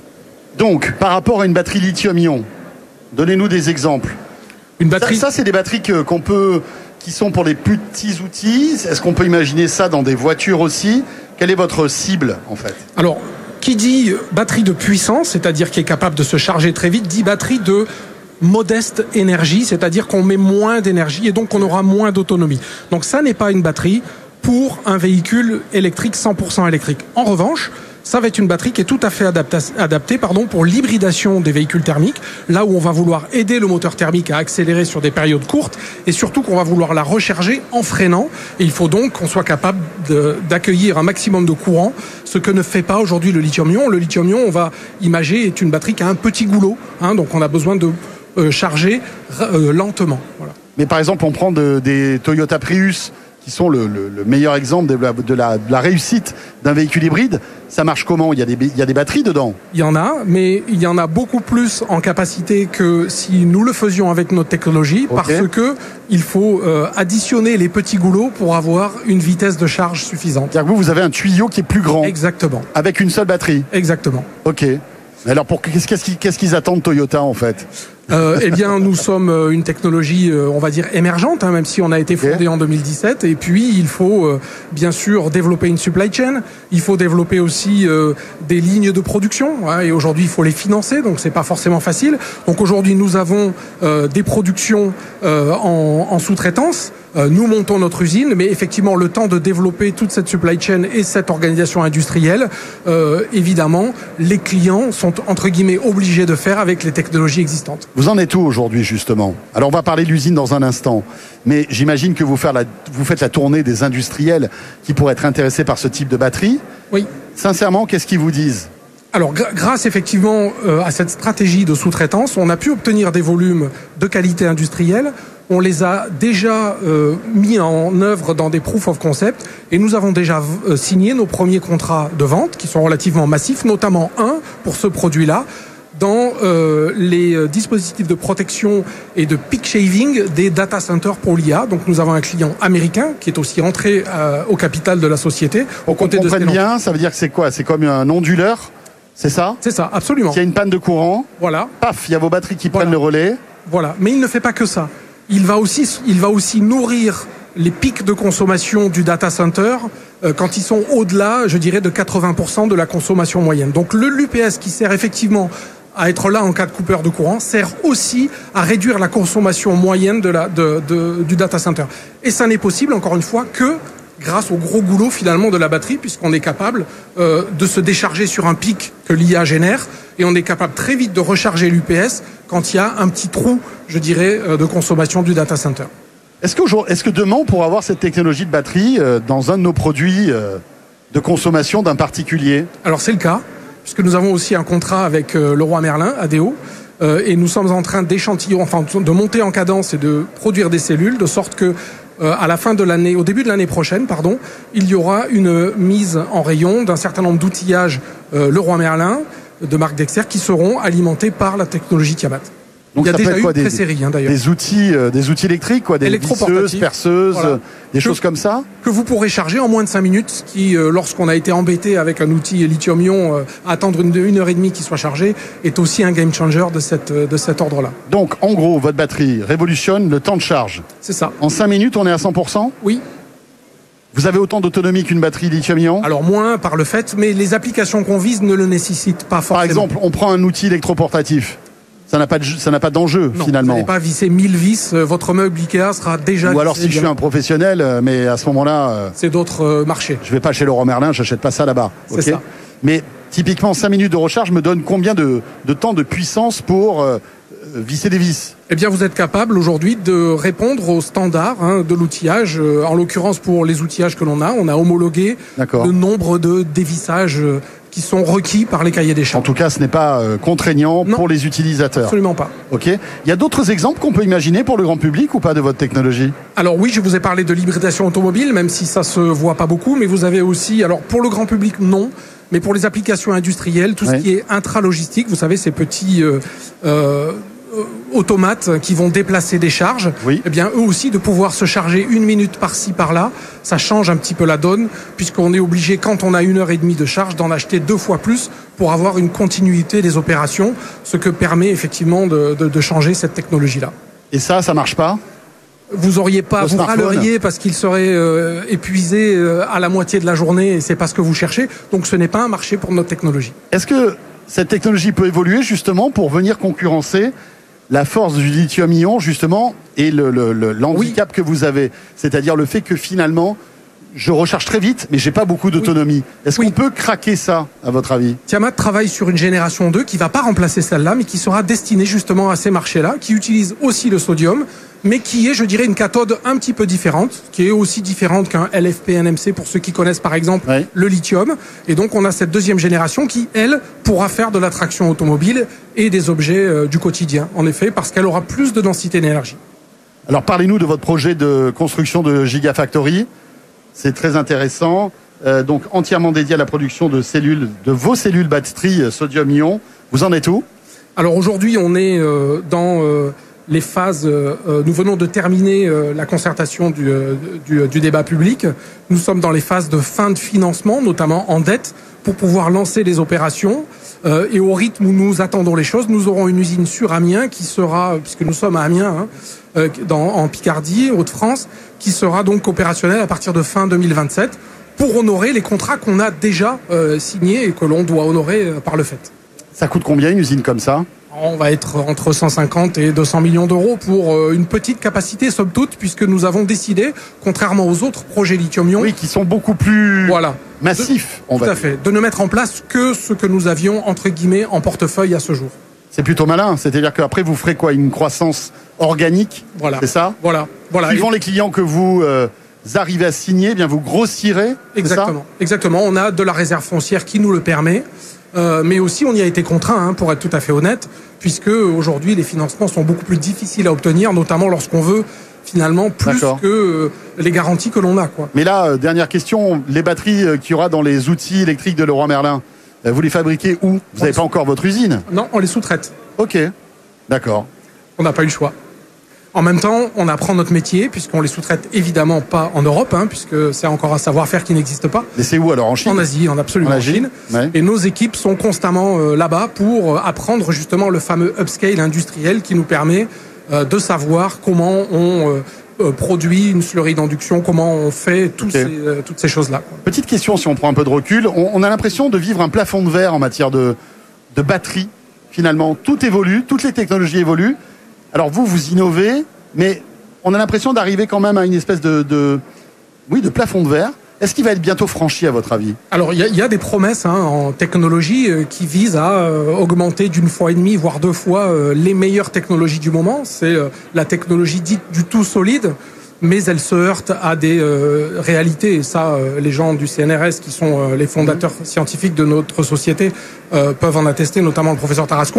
Donc, par rapport à une batterie lithium-ion, donnez-nous des exemples. Une batterie... Ça, ça c'est des batteries que, qu'on peut... qui sont pour les plus petits outils. Est-ce qu'on peut imaginer ça dans des voitures aussi? Quelle est votre cible, en fait? Alors, qui dit batterie de puissance, c'est-à-dire qui est capable de se charger très vite, dit batterie de modeste énergie, c'est-à-dire qu'on met moins d'énergie et donc on aura moins d'autonomie. Donc ça n'est pas une batterie pour un véhicule électrique cent pour cent électrique. En revanche, ça va être une batterie qui est tout à fait adapta- adaptée pardon, pour l'hybridation des véhicules thermiques, là où on va vouloir aider le moteur thermique à accélérer sur des périodes courtes et surtout qu'on va vouloir la recharger en freinant. Et il faut donc qu'on soit capable de, d'accueillir un maximum de courant, ce que ne fait pas aujourd'hui le lithium-ion. Le lithium-ion, on va imager, est une batterie qui a un petit goulot, hein, donc on a besoin de euh, charger euh, lentement. Voilà. Mais par exemple, on prend de, des Toyota Prius, qui sont le, le, le meilleur exemple de la, de, la, de la réussite d'un véhicule hybride. Ça marche comment? Il y a des, il y a des batteries dedans? Il y en a, mais il y en a beaucoup plus en capacité que si nous le faisions avec notre technologie, okay. Parce que il faut euh, additionner les petits goulots pour avoir une vitesse de charge suffisante. C'est-à-dire que vous, vous avez un tuyau qui est plus grand. Exactement. Avec une seule batterie. Exactement. Ok. Mais alors, pour, qu'est-ce, qu'est-ce, qu'ils, qu'est-ce qu'ils attendent Toyota, en fait? Euh, eh bien, nous sommes une technologie, euh, on va dire, émergente, hein, même si on a été fondé okay. en deux mille dix-sept. Et puis, il faut euh, bien sûr développer une supply chain. Il faut développer aussi euh, des lignes de production. Hein, et aujourd'hui, il faut les financer, donc c'est pas forcément facile. Donc aujourd'hui, nous avons euh, des productions euh, en, en sous-traitance. Euh, nous montons notre usine, mais effectivement, le temps de développer toute cette supply chain et cette organisation industrielle, euh, évidemment, les clients sont entre guillemets obligés de faire avec les technologies existantes. Vous en êtes où aujourd'hui, justement? Alors, on va parler de l'usine dans un instant, mais j'imagine que vous, faire la, vous faites la tournée des industriels qui pourraient être intéressés par ce type de batterie. Oui. Sincèrement, qu'est-ce qu'ils vous disent? Alors, gr- grâce effectivement euh, à cette stratégie de sous-traitance, on a pu obtenir des volumes de qualité industrielle. On les a déjà euh, mis en œuvre dans des proof of concept et nous avons déjà euh, signé nos premiers contrats de vente qui sont relativement massifs, notamment un pour ce produit-là, dans euh, les dispositifs de protection et de peak shaving des data centers pour l'I A. Donc nous avons un client américain qui est aussi rentré euh, au capital de la société. Pour qu'on comprenne bien, ça veut dire que c'est quoi? C'est comme un onduleur? C'est ça? C'est ça, absolument. S'il y a une panne de courant, voilà. Paf, il y a vos batteries qui voilà. prennent le relais. Voilà, mais il ne fait pas que ça. Il va aussi, il va aussi nourrir les pics de consommation du data center euh, quand ils sont au-delà, je dirais, de quatre-vingts pour cent de la consommation moyenne. Donc le l'U P S qui sert effectivement à être là en cas de coupure de courant sert aussi à réduire la consommation moyenne de la, de, de, du data center. Et ça n'est possible, encore une fois, que grâce au gros goulot finalement de la batterie, puisqu'on est capable euh, de se décharger sur un pic que l'I A génère, et on est capable très vite de recharger l'U P S quand il y a un petit trou, je dirais, euh, de consommation du data center. Est-ce que, est-ce que demain, on pourra avoir cette technologie de batterie euh, dans un de nos produits euh, de consommation d'un particulier? Alors c'est le cas, puisque nous avons aussi un contrat avec euh, Leroy Merlin, A D O, euh, et nous sommes en train d'échantillon, enfin de monter en cadence et de produire des cellules, de sorte que Euh, à la fin de l'année, au début de l'année prochaine, pardon, il y aura une mise en rayon d'un certain nombre d'outillages euh, Leroy Merlin de marque Dexter qui seront alimentés par la technologie Kiamat. Donc il y a ça déjà peut être eu quoi, une des, pré-série hein, d'ailleurs. des outils, euh, des outils électriques, quoi, des visseuses, perceuses, voilà. euh, des que, choses comme ça. Que vous pourrez charger en moins de cinq minutes, qui, euh, lorsqu'on a été embêté avec un outil lithium-ion, euh, attendre une, une heure et demie qu'il soit chargé, est aussi un game changer de, cette, de cet ordre-là. Donc, en gros, votre batterie révolutionne le temps de charge. C'est ça. En cinq minutes, on est à cent pour cent ? Oui. Vous avez autant d'autonomie qu'une batterie lithium-ion ? Alors moins par le fait, mais les applications qu'on vise ne le nécessitent pas forcément. Par exemple, on prend un outil électroportatif. Ça n'a pas de, ça n'a pas d'enjeu, non, finalement. Vous n'allez pas visser mille vis, euh, votre meuble Ikea sera déjà... Ou alors si je suis un professionnel, euh, mais à ce moment-là... Euh, c'est d'autres euh, marchés. Je vais pas chez Leroy Merlin, j'achète pas ça là-bas. C'est okay ça. Mais typiquement, cinq minutes de recharge me donne combien de, de temps de puissance pour euh, visser des vis ? Eh bien, vous êtes capable aujourd'hui de répondre aux standards hein, de l'outillage. Euh, en l'occurrence, pour les outillages que l'on a, on a homologué le nombre de dévissages euh, qui sont requis par les cahiers des charges. En tout cas, ce n'est pas euh, contraignant non, pour les utilisateurs. Absolument pas. Ok. Il y a d'autres exemples qu'on peut imaginer pour le grand public ou pas de votre technologie ? Alors oui, je vous ai parlé de l'hybridation automobile, même si ça se voit pas beaucoup, mais vous avez aussi, alors pour le grand public, non. Mais pour les applications industrielles, tout oui. ce qui est intralogistique, vous savez, ces petits euh, euh, automates qui vont déplacer des charges, oui. eh bien eux aussi de pouvoir se charger une minute par-ci par-là, ça change un petit peu la donne, puisqu'on est obligé, quand on a une heure et demie de charge, d'en acheter deux fois plus pour avoir une continuité des opérations, ce que permet effectivement de, de, de changer cette technologie-là. Et ça, ça marche pas ? Vous auriez pas, vous râleriez parce qu'il serait euh, épuisé euh, à la moitié de la journée et c'est pas ce que vous cherchez. Donc ce n'est pas un marché pour notre technologie. Est-ce que cette technologie peut évoluer justement pour venir concurrencer la force du lithium-ion justement et le, le, le l'handicap oui. que vous avez, c'est-à-dire le fait que finalement je recharge très vite, mais j'ai pas beaucoup d'autonomie. Oui. Est-ce oui. qu'on peut craquer ça, à votre avis ? Tiamat travaille sur une génération deux qui va pas remplacer celle-là, mais qui sera destinée justement à ces marchés-là, qui utilisent aussi le sodium, mais qui est, je dirais, une cathode un petit peu différente, qui est aussi différente qu'un L F P N M C pour ceux qui connaissent par exemple oui. le lithium. Et donc on a cette deuxième génération qui, elle, pourra faire de la traction automobile et des objets euh, du quotidien, en effet, parce qu'elle aura plus de densité d'énergie. Alors parlez-nous de votre projet de construction de Gigafactory. C'est très intéressant. Euh, donc entièrement dédié à la production de cellules, de vos cellules batteries sodium-ion. Vous en êtes où ? Alors aujourd'hui, on est euh, dans euh, les phases. Euh, nous venons de terminer euh, la concertation du, euh, du, du débat public. Nous sommes dans les phases de fin de financement, notamment en dette, pour pouvoir lancer les opérations. Euh, et au rythme où nous attendons les choses, nous aurons une usine sur Amiens qui sera, puisque nous sommes à Amiens, hein, euh, dans, en Picardie, Hauts-de-France, qui sera donc opérationnelle à partir de fin deux mille vingt-sept pour honorer les contrats qu'on a déjà euh, signés et que l'on doit honorer euh, par le fait. Ça coûte combien une usine comme ça ? On va être entre cent cinquante et deux cents millions d'euros pour euh, une petite capacité, somme toute, puisque nous avons décidé, contrairement aux autres projets lithium-ion... Oui, qui sont beaucoup plus voilà, massifs, de, on va Tout à dire. fait, de ne mettre en place que ce que nous avions, entre guillemets, en portefeuille à ce jour. C'est plutôt malin, c'est-à-dire qu'après vous ferez quoi ? Une croissance organique, voilà. c'est ça ? Voilà, voilà. Suivant et... les clients que vous euh, arrivez à signer, eh bien vous grossirez. Exactement, exactement. On a de la réserve foncière qui nous le permet, euh, mais aussi on y a été contraint, hein, pour être tout à fait honnête, puisque aujourd'hui les financements sont beaucoup plus difficiles à obtenir, notamment lorsqu'on veut finalement plus D'accord. que euh, les garanties que l'on a, quoi. Mais là, euh, dernière question, les batteries euh, qu'il y aura dans les outils électriques de Leroy Merlin, vous les fabriquez où ? Vous n'avez pas encore votre usine ? Non, on les sous-traite. Ok, d'accord. On n'a pas eu le choix. En même temps, on apprend notre métier, puisqu'on les sous-traite évidemment pas en Europe, hein, puisque c'est encore un savoir-faire qui n'existe pas. Mais c'est où alors ? En Chine ? En Asie, en absolument en, en Chine. Ouais. Et nos équipes sont constamment euh, là-bas pour euh, apprendre justement le fameux upscale industriel qui nous permet euh, de savoir comment on... Euh, Euh, produit une slurry d'induction, comment on fait tous okay. ces, euh, toutes ces choses-là. Petite question, si on prend un peu de recul, on, on a l'impression de vivre un plafond de verre en matière de, de batterie, finalement. Tout évolue, toutes les technologies évoluent. Alors vous, vous innovez, mais on a l'impression d'arriver quand même à une espèce de, de, oui, de plafond de verre. Est-ce qu'il va être bientôt franchi, à votre avis ? Alors, il y, y a des promesses hein, en technologie euh, qui visent à euh, augmenter d'une fois et demie, voire deux fois, euh, les meilleures technologies du moment. C'est euh, la technologie dite du tout solide, mais elle se heurte à des euh, réalités. Et ça, euh, les gens du C N R S, qui sont euh, les fondateurs mmh. scientifiques de notre société, euh, peuvent en attester, notamment le professeur Tarascon.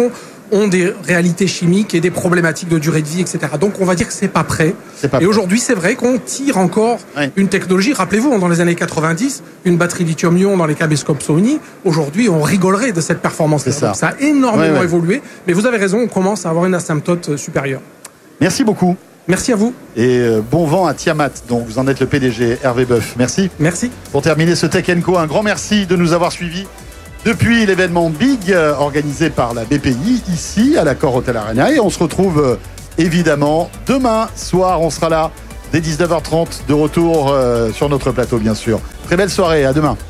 ont des réalités chimiques et des problématiques de durée de vie, et cetera. Donc on va dire que c'est pas prêt. C'est pas et prêt. aujourd'hui, c'est vrai qu'on tire encore Oui. une technologie. Rappelez-vous, dans les années quatre-vingt-dix, une batterie lithium-ion dans les caméscopes Sony. Aujourd'hui, on rigolerait de cette performance-là. C'est ça. Donc ça a énormément Oui, oui. évolué. Mais vous avez raison, on commence à avoir une asymptote supérieure. Merci beaucoup. Merci à vous. Et euh, bon vent à Tiamat, dont vous en êtes le P D G, Hervé Boeuf. Merci. Merci. Pour terminer ce Tech and Co, un grand merci de nous avoir suivis depuis l'événement Big euh, organisé par la B P I ici à l'Accor Hotel Arena. Et on se retrouve euh, évidemment demain soir. On sera là dès dix-neuf heures trente de retour euh, sur notre plateau, bien sûr. Très belle soirée. À demain.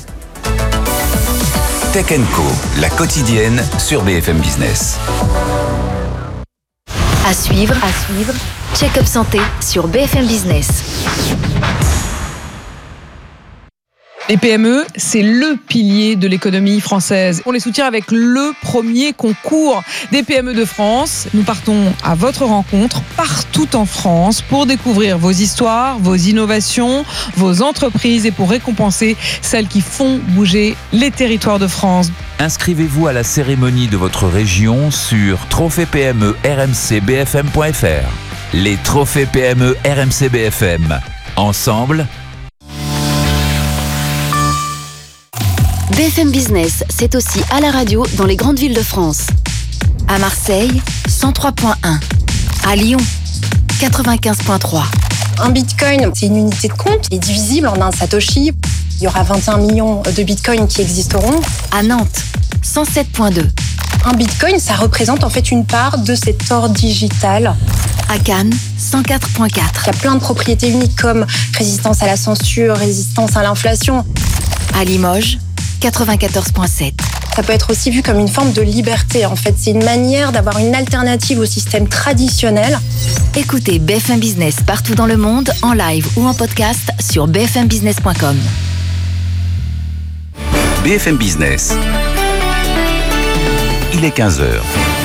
Tech and Co, la quotidienne sur B F M Business. À suivre, à suivre. Check-up santé sur B F M Business. Les P M E, c'est le pilier de l'économie française. On les soutient avec le premier concours des P M E de France. Nous partons à votre rencontre partout en France pour découvrir vos histoires, vos innovations, vos entreprises et pour récompenser celles qui font bouger les territoires de France. Inscrivez-vous à la cérémonie de votre région sur trophée P M E R M C B F M point F R. Les trophées P M E R M C B F M. Ensemble, B F M Business, c'est aussi à la radio dans les grandes villes de France. À Marseille, cent trois point un. À Lyon, quatre-vingt-quinze point trois. Un bitcoin, c'est une unité de compte, il est divisible en un satoshi. Il y aura vingt et un millions de bitcoins qui existeront. À Nantes, cent sept point deux. Un bitcoin, ça représente en fait une part de cet or digital. À Cannes, cent quatre point quatre. Il y a plein de propriétés uniques comme résistance à la censure, résistance à l'inflation. À Limoges, quatre-vingt-quatorze point sept. Ça peut être aussi vu comme une forme de liberté. En fait, c'est une manière d'avoir une alternative au système traditionnel. Écoutez B F M Business partout dans le monde, en live ou en podcast sur b f m business point com. B F M Business. Il est quinze heures.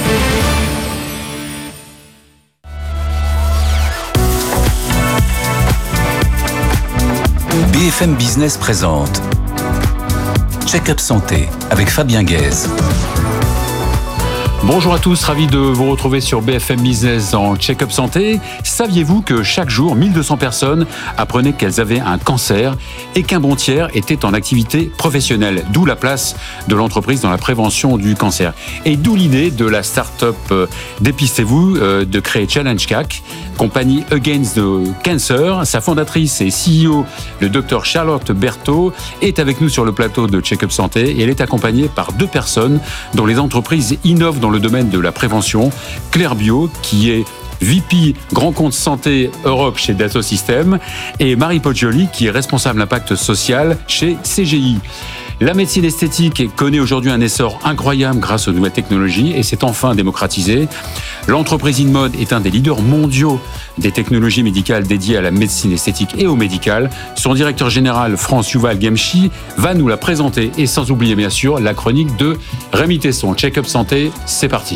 B F M Business présente Check-up santé avec Fabien Guèze. Bonjour à tous, ravi de vous retrouver sur B F M Business en Check-up Santé. Saviez-vous que chaque jour, mille deux cents personnes apprenaient qu'elles avaient un cancer et qu'un bon tiers était en activité professionnelle, d'où la place de l'entreprise dans la prévention du cancer. Et d'où l'idée de la start-up euh, Dépistez-vous euh, de créer Challenge C A C, compagnie Against the Cancer. Sa fondatrice et C E O, le docteur Charlotte Berthaud, est avec nous sur le plateau de Check-up Santé et elle est accompagnée par deux personnes dont les entreprises innovent dans le domaine de la prévention. Claire Bio, qui est V P Grand Compte Santé Europe chez Dassault Systèmes, et Marie Poggioli, qui est responsable impact social chez C G I. La médecine esthétique connaît aujourd'hui un essor incroyable grâce aux nouvelles technologies et s'est enfin démocratisée. L'entreprise InMode est un des leaders mondiaux des technologies médicales dédiées à la médecine esthétique et au médical. Son directeur général, France Yuval Gemchi, va nous la présenter et sans oublier bien sûr la chronique de Rémi Tesson. Check-up santé, c'est parti.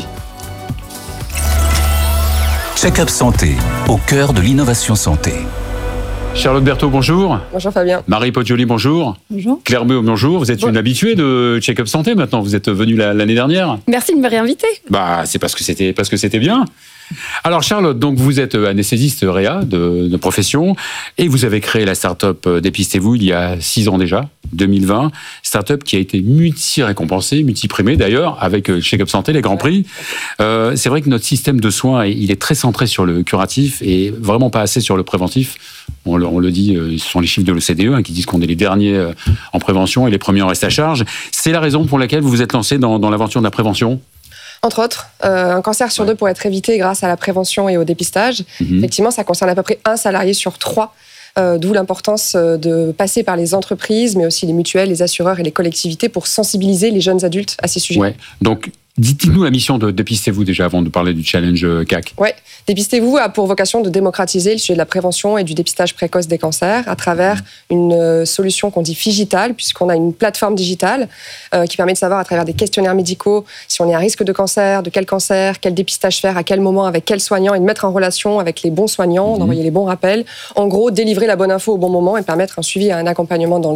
Check-up santé, au cœur de l'innovation santé. Charlotte Berthaud, bonjour. Bonjour Fabien. Marie Poggioli, bonjour. Bonjour. Claire Bio, bonjour. Vous êtes Bon. une habituée de Check-up Santé maintenant. Vous êtes venue la- l'année dernière. Merci de me réinviter. Bah, c'est parce que c'était parce que c'était bien. Alors Charlotte, donc vous êtes anesthésiste réa de, de profession et vous avez créé la start-up Dépistez-vous il y a six ans déjà, deux mille vingt. Start-up qui a été multi-récompensée, multi-primée d'ailleurs avec Check-up Santé, les grands prix. Euh, c'est vrai que notre système de soins, il est très centré sur le curatif et vraiment pas assez sur le préventif. On le, on le dit, ce sont les chiffres de l'O C D E hein, qui disent qu'on est les derniers en prévention et les premiers en reste à charge. C'est la raison pour laquelle vous vous êtes lancé dans, dans l'aventure de la prévention. Entre autres, euh, un cancer sur deux pourrait être évité grâce à la prévention et au dépistage. Mmh. Effectivement, ça concerne à peu près un salarié sur trois, euh, d'où l'importance de passer par les entreprises, mais aussi les mutuelles, les assureurs et les collectivités pour sensibiliser les jeunes adultes à ces sujets. Ouais. Donc, dites-nous la mission de Dépistez-vous déjà avant de parler du challenge C A C. Oui, Dépistez-vous a pour vocation de démocratiser le sujet de la prévention et du dépistage précoce des cancers à travers une euh, solution qu'on dit Figital, puisqu'on a une plateforme digitale euh, qui permet de savoir à travers des questionnaires médicaux si on est à risque de cancer, de quel cancer, quel dépistage faire, à quel moment, avec quel soignant, et de mettre en relation avec les bons soignants, mmh. d'envoyer les bons rappels. En gros, délivrer la bonne info au bon moment et permettre un suivi et un accompagnement dans le temps.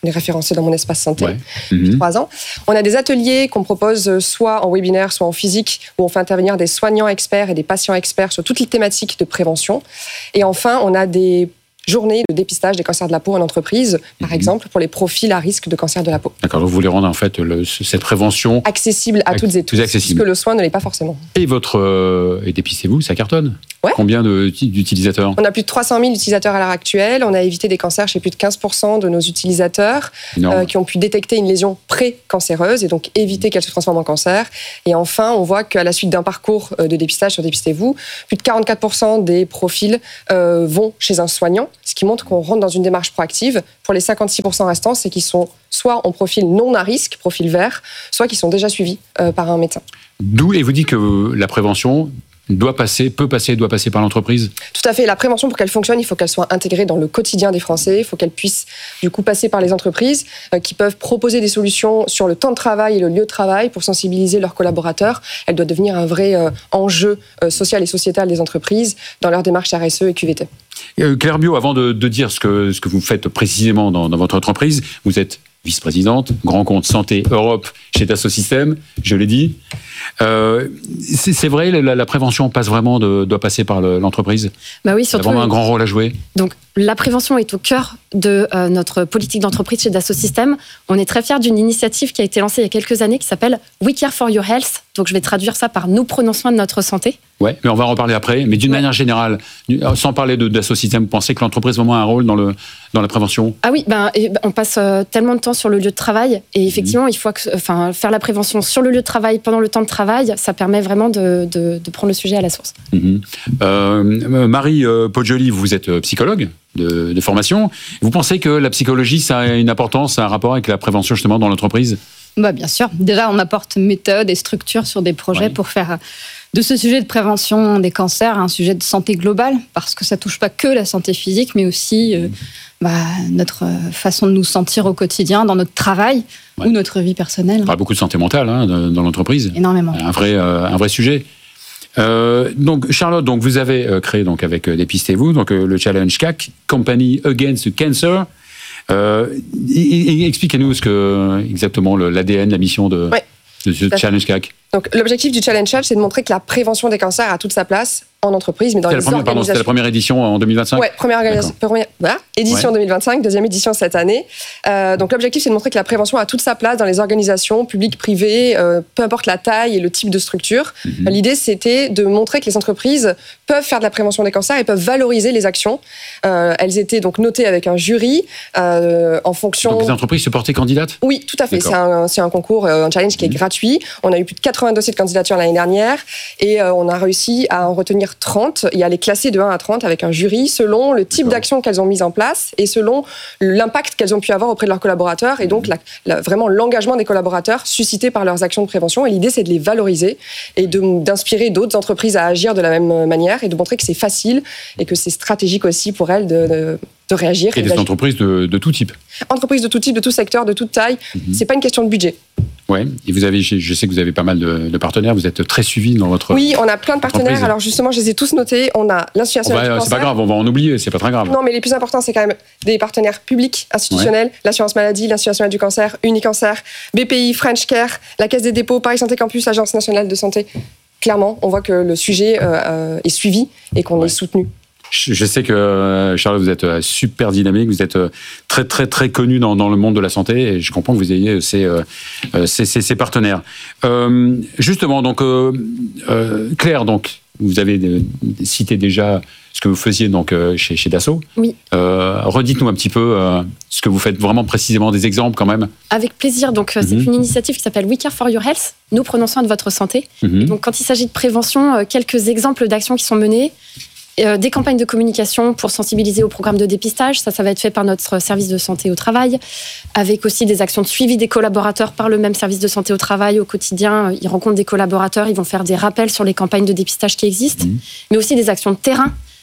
On est référencé dans mon espace santé Ouais. depuis Mhm. trois ans. On a des ateliers qu'on propose soit en webinaire, soit en physique, où on fait intervenir des soignants experts et des patients experts sur toutes les thématiques de prévention. Et enfin, on a des journées de dépistage des cancers de la peau en entreprise, par Mhm. exemple, pour les profils à risque de cancer de la peau. D'accord, donc vous voulez rendre en fait le- cette prévention Accessible à Ac- toutes et tous, plus accessible. puisque le soin ne l'est pas forcément. et votre euh, et dépistez-vous, ça cartonne. Ouais. Combien de- d'utilisateurs? On a plus de trois cent mille utilisateurs à l'heure actuelle. On a évité des cancers chez plus de quinze pour cent de nos utilisateurs Énorme. euh, qui ont pu détecter une lésion pré-cancéreuse et donc éviter qu'elle se transforme en cancer. Et enfin, on voit qu'à la suite d'un parcours euh, de dépistage sur Dépistez-vous, plus de quarante-quatre pour cent des profils euh, vont chez un soignant, ce qui montre qu'on rentre dans une démarche proactive. Pour les cinquante-six pour cent restants, c'est qu'ils sont soit en profil non à risque, profil vert, soit qu'ils sont déjà suivis euh, par un médecin. D'où, et vous dites que la prévention doit passer, peut passer, doit passer par l'entreprise? Tout à fait. La prévention, pour qu'elle fonctionne, il faut qu'elle soit intégrée dans le quotidien des Français. Il faut qu'elle puisse, du coup, passer par les entreprises euh, qui peuvent proposer des solutions sur le temps de travail et le lieu de travail pour sensibiliser leurs collaborateurs. Elle doit devenir un vrai euh, enjeu euh, social et sociétal des entreprises dans leur démarche R S E et Q V T. Euh, Claire Bio, avant de, de dire ce que, ce que vous faites précisément dans, dans votre entreprise, vous êtes vice-présidente, grand compte santé Europe chez Dassault Systèmes, je l'ai dit. Euh, c'est, c'est vrai, la, la prévention passe vraiment de, doit passer par le, l'entreprise. Bah oui, Il y a surtout. vraiment un grand rôle à jouer. Donc, la prévention est au cœur de euh, notre politique d'entreprise chez Dassault Systèmes. On est très fiers d'une initiative qui a été lancée il y a quelques années qui s'appelle We Care for Your Health. Donc, je vais traduire ça par Nous prenons soin de notre santé. Ouais, mais on va en reparler après. Mais d'une ouais. manière générale, sans parler de Dassault Systèmes, vous pensez que l'entreprise a vraiment un rôle dans, le, dans la prévention? Ah oui, ben, et, ben, on passe euh, tellement de temps sur le lieu de travail. Et effectivement, mmh. il faut que, enfin, faire la prévention sur le lieu de travail, pendant le temps de travail, ça permet vraiment de, de, de prendre le sujet à la source. Mmh. Euh, Marie euh, Poggioli, vous êtes psychologue de, de formation. Vous pensez que la psychologie, ça a une importance, ça a un rapport avec la prévention justement dans l'entreprise? Bah, bien sûr. Déjà, on apporte méthode et structure sur des projets ouais. pour faire de ce sujet de prévention des cancers un sujet de santé globale, parce que ça touche pas que la santé physique, mais aussi euh, bah, notre façon de nous sentir au quotidien, dans notre travail ouais. ou notre vie personnelle. Il y a beaucoup de santé mentale hein, dans l'entreprise. Énormément. Un vrai, euh, un vrai sujet. Euh, donc Charlotte, donc vous avez euh, créé donc avec euh, Dépistez-vous, donc euh, le challenge C A C, Company Against Cancer. Euh, expliquez-nous ce que exactement le, l'A D N, la mission de, ouais, de ce challenge C A C. Donc l'objectif du challenge C A C, c'est de montrer que la prévention des cancers a toute sa place en entreprise, mais dans c'était les la première, organisations. Pardon, c'était la première édition en deux mille vingt-cinq. Ouais, première, première voilà, édition ouais. deux mille vingt-cinq, deuxième édition cette année. Euh, donc l'objectif, c'est de montrer que la prévention a toute sa place dans les organisations publiques, privées, euh, peu importe la taille et le type de structure. Mm-hmm. L'idée, c'était de montrer que les entreprises peuvent faire de la prévention des cancers et peuvent valoriser les actions. Euh, elles étaient donc notées avec un jury euh, en fonction. Donc les entreprises se portaient candidates ? Oui, tout à fait. C'est un, c'est un concours, un challenge qui est mm-hmm. gratuit. On a eu plus de quatre-vingts dossiers de candidature l'année dernière et euh, on a réussi à en retenir trente. Il y a les classer de un à trente avec un jury selon le type D'accord. d'action qu'elles ont mise en place et selon l'impact qu'elles ont pu avoir auprès de leurs collaborateurs et donc la, la, vraiment l'engagement des collaborateurs suscité par leurs actions de prévention. Et l'idée, c'est de les valoriser et de, d'inspirer d'autres entreprises à agir de la même manière et de montrer que c'est facile et que c'est stratégique aussi pour elles de, de, de réagir. Et, et des d'agir. entreprises de, de tout type. Entreprises de tout type, de tout secteur, de toute taille. Mm-hmm. C'est pas une question de budget. Ouais. Et vous avez, je sais que vous avez pas mal de, de partenaires. Vous êtes très suivis dans votre. Oui, on a plein de partenaires. Entreprise. Alors justement, je les ai tous notés. On a l'Institut national du cancer. C'est pas grave, on va en oublier. C'est pas très grave. Non, mais les plus importants, c'est quand même des partenaires publics, institutionnels, ouais. l'assurance maladie, l'Institut national du cancer, Unicancer, B P I, French Care, la Caisse des dépôts, Paris Santé Campus, Agence nationale de santé. Clairement, on voit que le sujet euh, est suivi et qu'on ouais. est soutenu. Je sais que, Charlotte, vous êtes super dynamique, vous êtes très, très, très connu dans, dans le monde de la santé et je comprends que vous ayez ces, ces, ces, ces partenaires. Euh, justement, donc, euh, euh, Claire, donc, vous avez cité déjà ce que vous faisiez donc, chez, chez Dassault. Oui. Euh, redites-nous un petit peu euh, ce que vous faites vraiment précisément, des exemples quand même. Avec plaisir. Donc, mm-hmm. c'est une initiative qui s'appelle We Care for Your Health. Nous prenons soin de votre santé. Mm-hmm. Donc, quand il s'agit de prévention, quelques exemples d'actions qui sont menées. Euh, des campagnes de communication pour sensibiliser au programme de dépistage, ça, ça va être fait par notre service de santé au travail, avec aussi des actions de suivi des collaborateurs par le même service de santé au travail au quotidien. Ils rencontrent des collaborateurs, ils vont faire des rappels sur les campagnes de dépistage qui existent, mmh. mais aussi des actions de terrain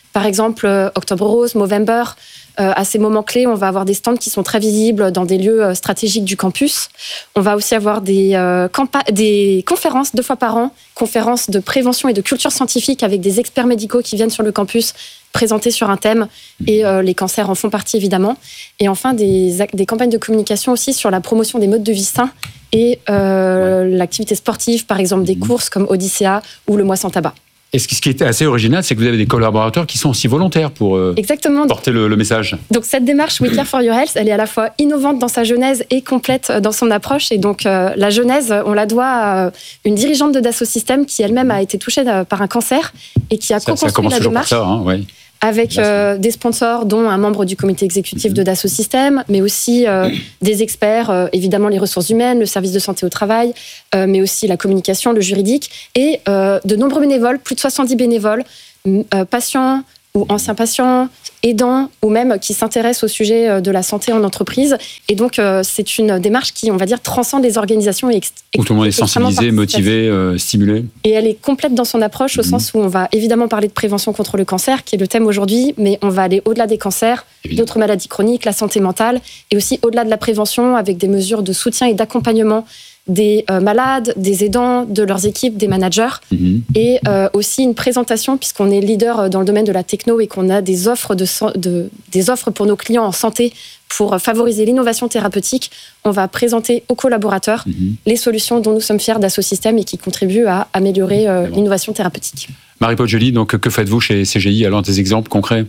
Par exemple, euh, Octobre Rose, Movember. Euh, à ces moments clés, on va avoir des stands qui sont très visibles dans des lieux euh, stratégiques du campus. On va aussi avoir des, euh, campa- des conférences deux fois par an, conférences de prévention et de culture scientifique avec des experts médicaux qui viennent sur le campus présenter sur un thème, et euh, les cancers en font partie évidemment. Et enfin, des, des campagnes de communication aussi sur la promotion des modes de vie sains et euh, ouais. l'activité sportive, par exemple des courses comme Odyssea ou le Mois sans tabac. Et ce qui était assez original, c'est que vous avez des collaborateurs qui sont aussi volontaires pour euh, Exactement. porter le, le message. Donc cette démarche We Care for Your Health, elle est à la fois innovante dans sa genèse et complète dans son approche. Et donc euh, la genèse, on la doit à une dirigeante de Dassault Systèmes qui elle-même a été touchée par un cancer et qui a co-construit ça, ça commence la démarche. Par ça, hein, ouais. Avec euh, des sponsors, dont un membre du comité exécutif de Dassault Systèmes, mais aussi euh, des experts, euh, évidemment les ressources humaines, le service de santé au travail, euh, mais aussi la communication, le juridique, et euh, de nombreux bénévoles, plus de soixante-dix bénévoles, euh, patients ou anciens patients, aidants, ou même qui s'intéressent au sujet de la santé en entreprise. Et donc, euh, c'est une démarche qui, on va dire, transcende les organisations. Et ex- où tout le monde est sensibilisé, motivé, euh, stimulé. Et elle est complète dans son approche, au mmh. sens où on va évidemment parler de prévention contre le cancer, qui est le thème aujourd'hui, mais on va aller au-delà des cancers, évidemment. D'autres maladies chroniques, la santé mentale, et aussi au-delà de la prévention, avec des mesures de soutien et d'accompagnement des euh, malades, des aidants, de leurs équipes, des managers, mmh. et euh, aussi une présentation, puisqu'on est leader dans le domaine de la techno et qu'on a des offres, de, de, des offres pour nos clients en santé pour favoriser l'innovation thérapeutique. On va présenter aux collaborateurs mmh. les solutions dont nous sommes fiers Dassault Systèmes et qui contribuent à améliorer euh, bon. l'innovation thérapeutique. Marie-Paule Joly, donc que faites-vous chez C G I? Alors des exemples concrets?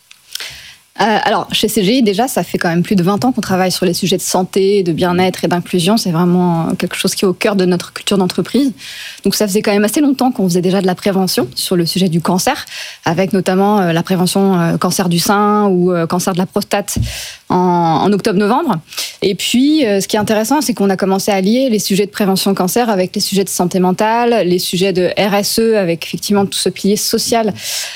Euh, alors, chez C G I, déjà, ça fait quand même plus de vingt ans qu'on travaille sur les sujets de santé, de bien-être et d'inclusion. C'est vraiment quelque chose qui est au cœur de notre culture d'entreprise. Donc, ça faisait quand même assez longtemps qu'on faisait déjà de la prévention sur le sujet du cancer, avec notamment euh, la prévention euh, cancer du sein ou euh, cancer de la prostate en, en octobre-novembre. Et puis, euh, ce qui est intéressant, c'est qu'on a commencé à lier les sujets de prévention cancer avec les sujets de santé mentale, les sujets de R S E, avec effectivement tout ce pilier social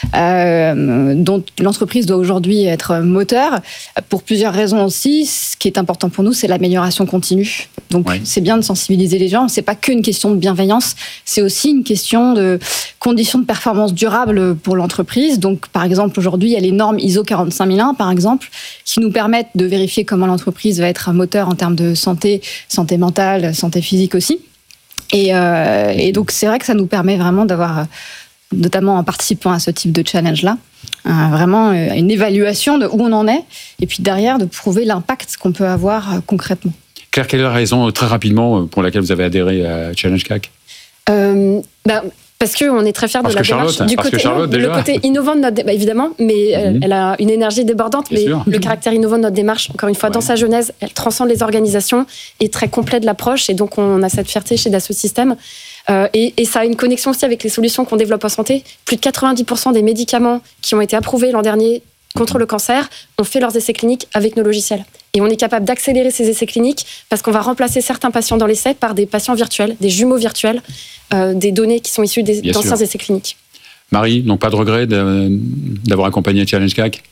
euh, dont l'entreprise doit aujourd'hui être moteur, pour plusieurs raisons aussi. Ce qui est important pour nous, c'est l'amélioration continue. Donc, ouais. c'est bien de sensibiliser les gens. C'est pas qu'une question de bienveillance, c'est aussi une question de conditions de performance durable pour l'entreprise. Donc, par exemple, aujourd'hui, il y a les normes I S O quarante-cinq mille un, par exemple, qui nous permettent de vérifier comment l'entreprise va être un moteur en termes de santé, santé mentale, santé physique aussi. Et, euh, et donc, c'est vrai que ça nous permet vraiment d'avoir, notamment en participant à ce type de challenge-là, Euh, vraiment euh, une évaluation de où on en est, et puis derrière de prouver l'impact qu'on peut avoir euh, concrètement. Claire, quelle est la raison, très rapidement, pour laquelle vous avez adhéré à Challenge C A C? euh, bah, Parce qu'on est très fiers de la démarche. Du côté, Charlotte, non, le côté innovant de notre, bah, évidemment, mais mmh. elle, elle a une énergie débordante, Bien mais sûr. Le caractère innovant de notre démarche, encore une fois, ouais. dans sa genèse, elle transcende les organisations, est très complète de l'approche, et donc on a cette fierté chez Dassault Systèmes. Euh, et, et ça a une connexion aussi avec les solutions qu'on développe en santé. Plus de quatre-vingt-dix pour cent des médicaments qui ont été approuvés l'an dernier contre le cancer ont fait leurs essais cliniques avec nos logiciels. Et on est capable d'accélérer ces essais cliniques parce qu'on va remplacer certains patients dans l'essai par des patients virtuels, des jumeaux virtuels, euh, des données qui sont issues des, d'anciens sûr. essais cliniques. Marie, donc pas de regret de, d'avoir accompagné Challenge C A C?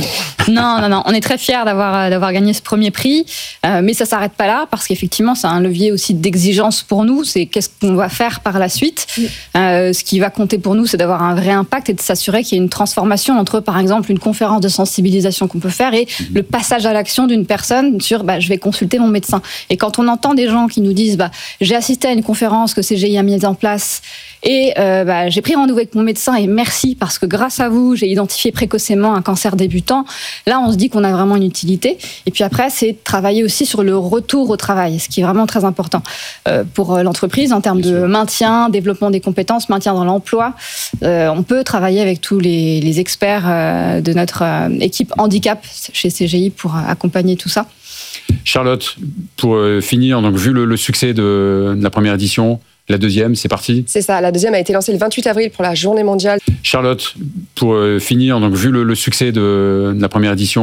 Non, non, non. On est très fiers d'avoir, d'avoir gagné ce premier prix, euh, mais ça ne s'arrête pas là, parce qu'effectivement, c'est un levier aussi d'exigence pour nous. C'est qu'est-ce qu'on va faire par la suite. Euh, ce qui va compter pour nous, c'est d'avoir un vrai impact et de s'assurer qu'il y a une transformation entre, par exemple, une conférence de sensibilisation qu'on peut faire et mmh. le passage à l'action d'une personne sur bah, « je vais consulter mon médecin ». Et quand on entend des gens qui nous disent bah, « j'ai assisté à une conférence que C G I a mise en place et euh, bah, j'ai pris rendez-vous avec mon médecin et merci parce que grâce à vous, j'ai identifié précocement un cancer débutant », là, on se dit qu'on a vraiment une utilité. Et puis après, c'est de travailler aussi sur le retour au travail, ce qui est vraiment très important euh, pour l'entreprise en termes Bien de sûr. maintien, développement des compétences, maintien dans l'emploi. Euh, on peut travailler avec tous les, les experts euh, de notre euh, équipe handicap chez C G I pour euh, accompagner tout ça. Charlotte, pour euh, finir, donc, vu le, le succès de, de la première édition, la deuxième, c'est parti? C'est ça, la deuxième a été lancée le vingt-huit avril pour la journée mondiale. Charlotte, pour euh, finir, donc, vu le, le succès de, de la première édition,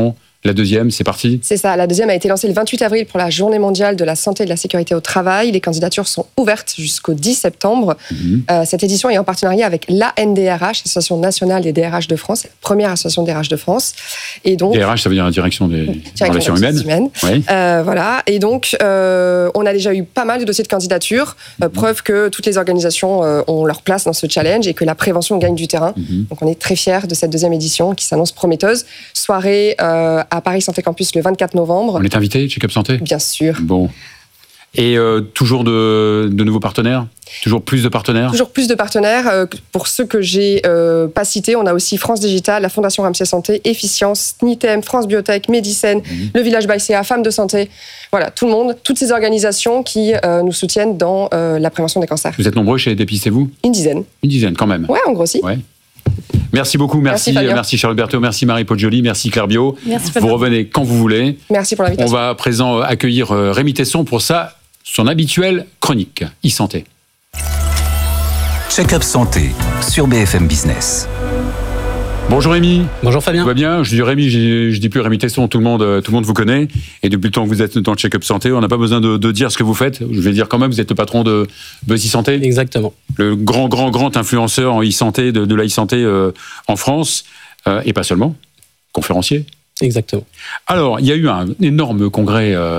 La deuxième, c'est parti. C'est ça. La deuxième a été lancée le vingt-huit avril pour la Journée mondiale de la santé et de la sécurité au travail. Les candidatures sont ouvertes jusqu'au dix septembre. Mmh. Euh, cette édition est en partenariat avec l'A N D R H, l'Association nationale des D R H de France, la première association D R H de France. Et donc, D R H, ça veut dire la direction des direction relations humaines. humaines. Oui. Euh, voilà. Et donc, euh, on a déjà eu pas mal de dossiers de candidature. Euh, mmh. Preuve que toutes les organisations euh, ont leur place dans ce challenge et que la prévention gagne du terrain. Mmh. Donc, on est très fiers de cette deuxième édition qui s'annonce prometteuse. Soirée euh, à Paris Santé Campus le vingt-quatre novembre. On est invité, Check-up Santé ? Bien sûr. Bon. Et euh, toujours de, de nouveaux partenaires ? Toujours plus de partenaires ? Toujours plus de partenaires. Euh, pour ceux que j'ai euh, pas cités, on a aussi France Digital, la Fondation Ramsay Santé, Efficience, Nitem, France Biotech, Médicène, mmh. le Village Baïséa, Femmes de Santé. Voilà, tout le monde, toutes ces organisations qui euh, nous soutiennent dans euh, la prévention des cancers. Vous êtes nombreux chez Dépistez-vous ? Une dizaine. Une dizaine, quand même. Ouais, en grossit. Ouais. Merci beaucoup, merci, merci, merci Charlotte Berthaud, merci Marie-Paul Joly, merci Claire Bio. Merci, vous revenez quand vous voulez. Merci pour l'invitation. On va à présent accueillir Rémi Tesson pour ça, son habituelle chronique e-santé. Check-up Santé sur B F M Business. Bonjour Rémi. Bonjour Fabien. Tout va bien ? Je dis Rémi, je, je dis plus Rémi Tesson, tout le monde, tout le monde vous connaît. Et depuis le temps que vous êtes dans le Check-up Santé, on n'a pas besoin de, de dire ce que vous faites. Je vais dire quand même, vous êtes le patron de Buzz e-santé. Exactement. Le grand, grand, grand influenceur en e-santé, de, de la e-santé euh, en France. Euh, et pas seulement, conférencier. Exactement. Alors, il y a eu un énorme congrès euh,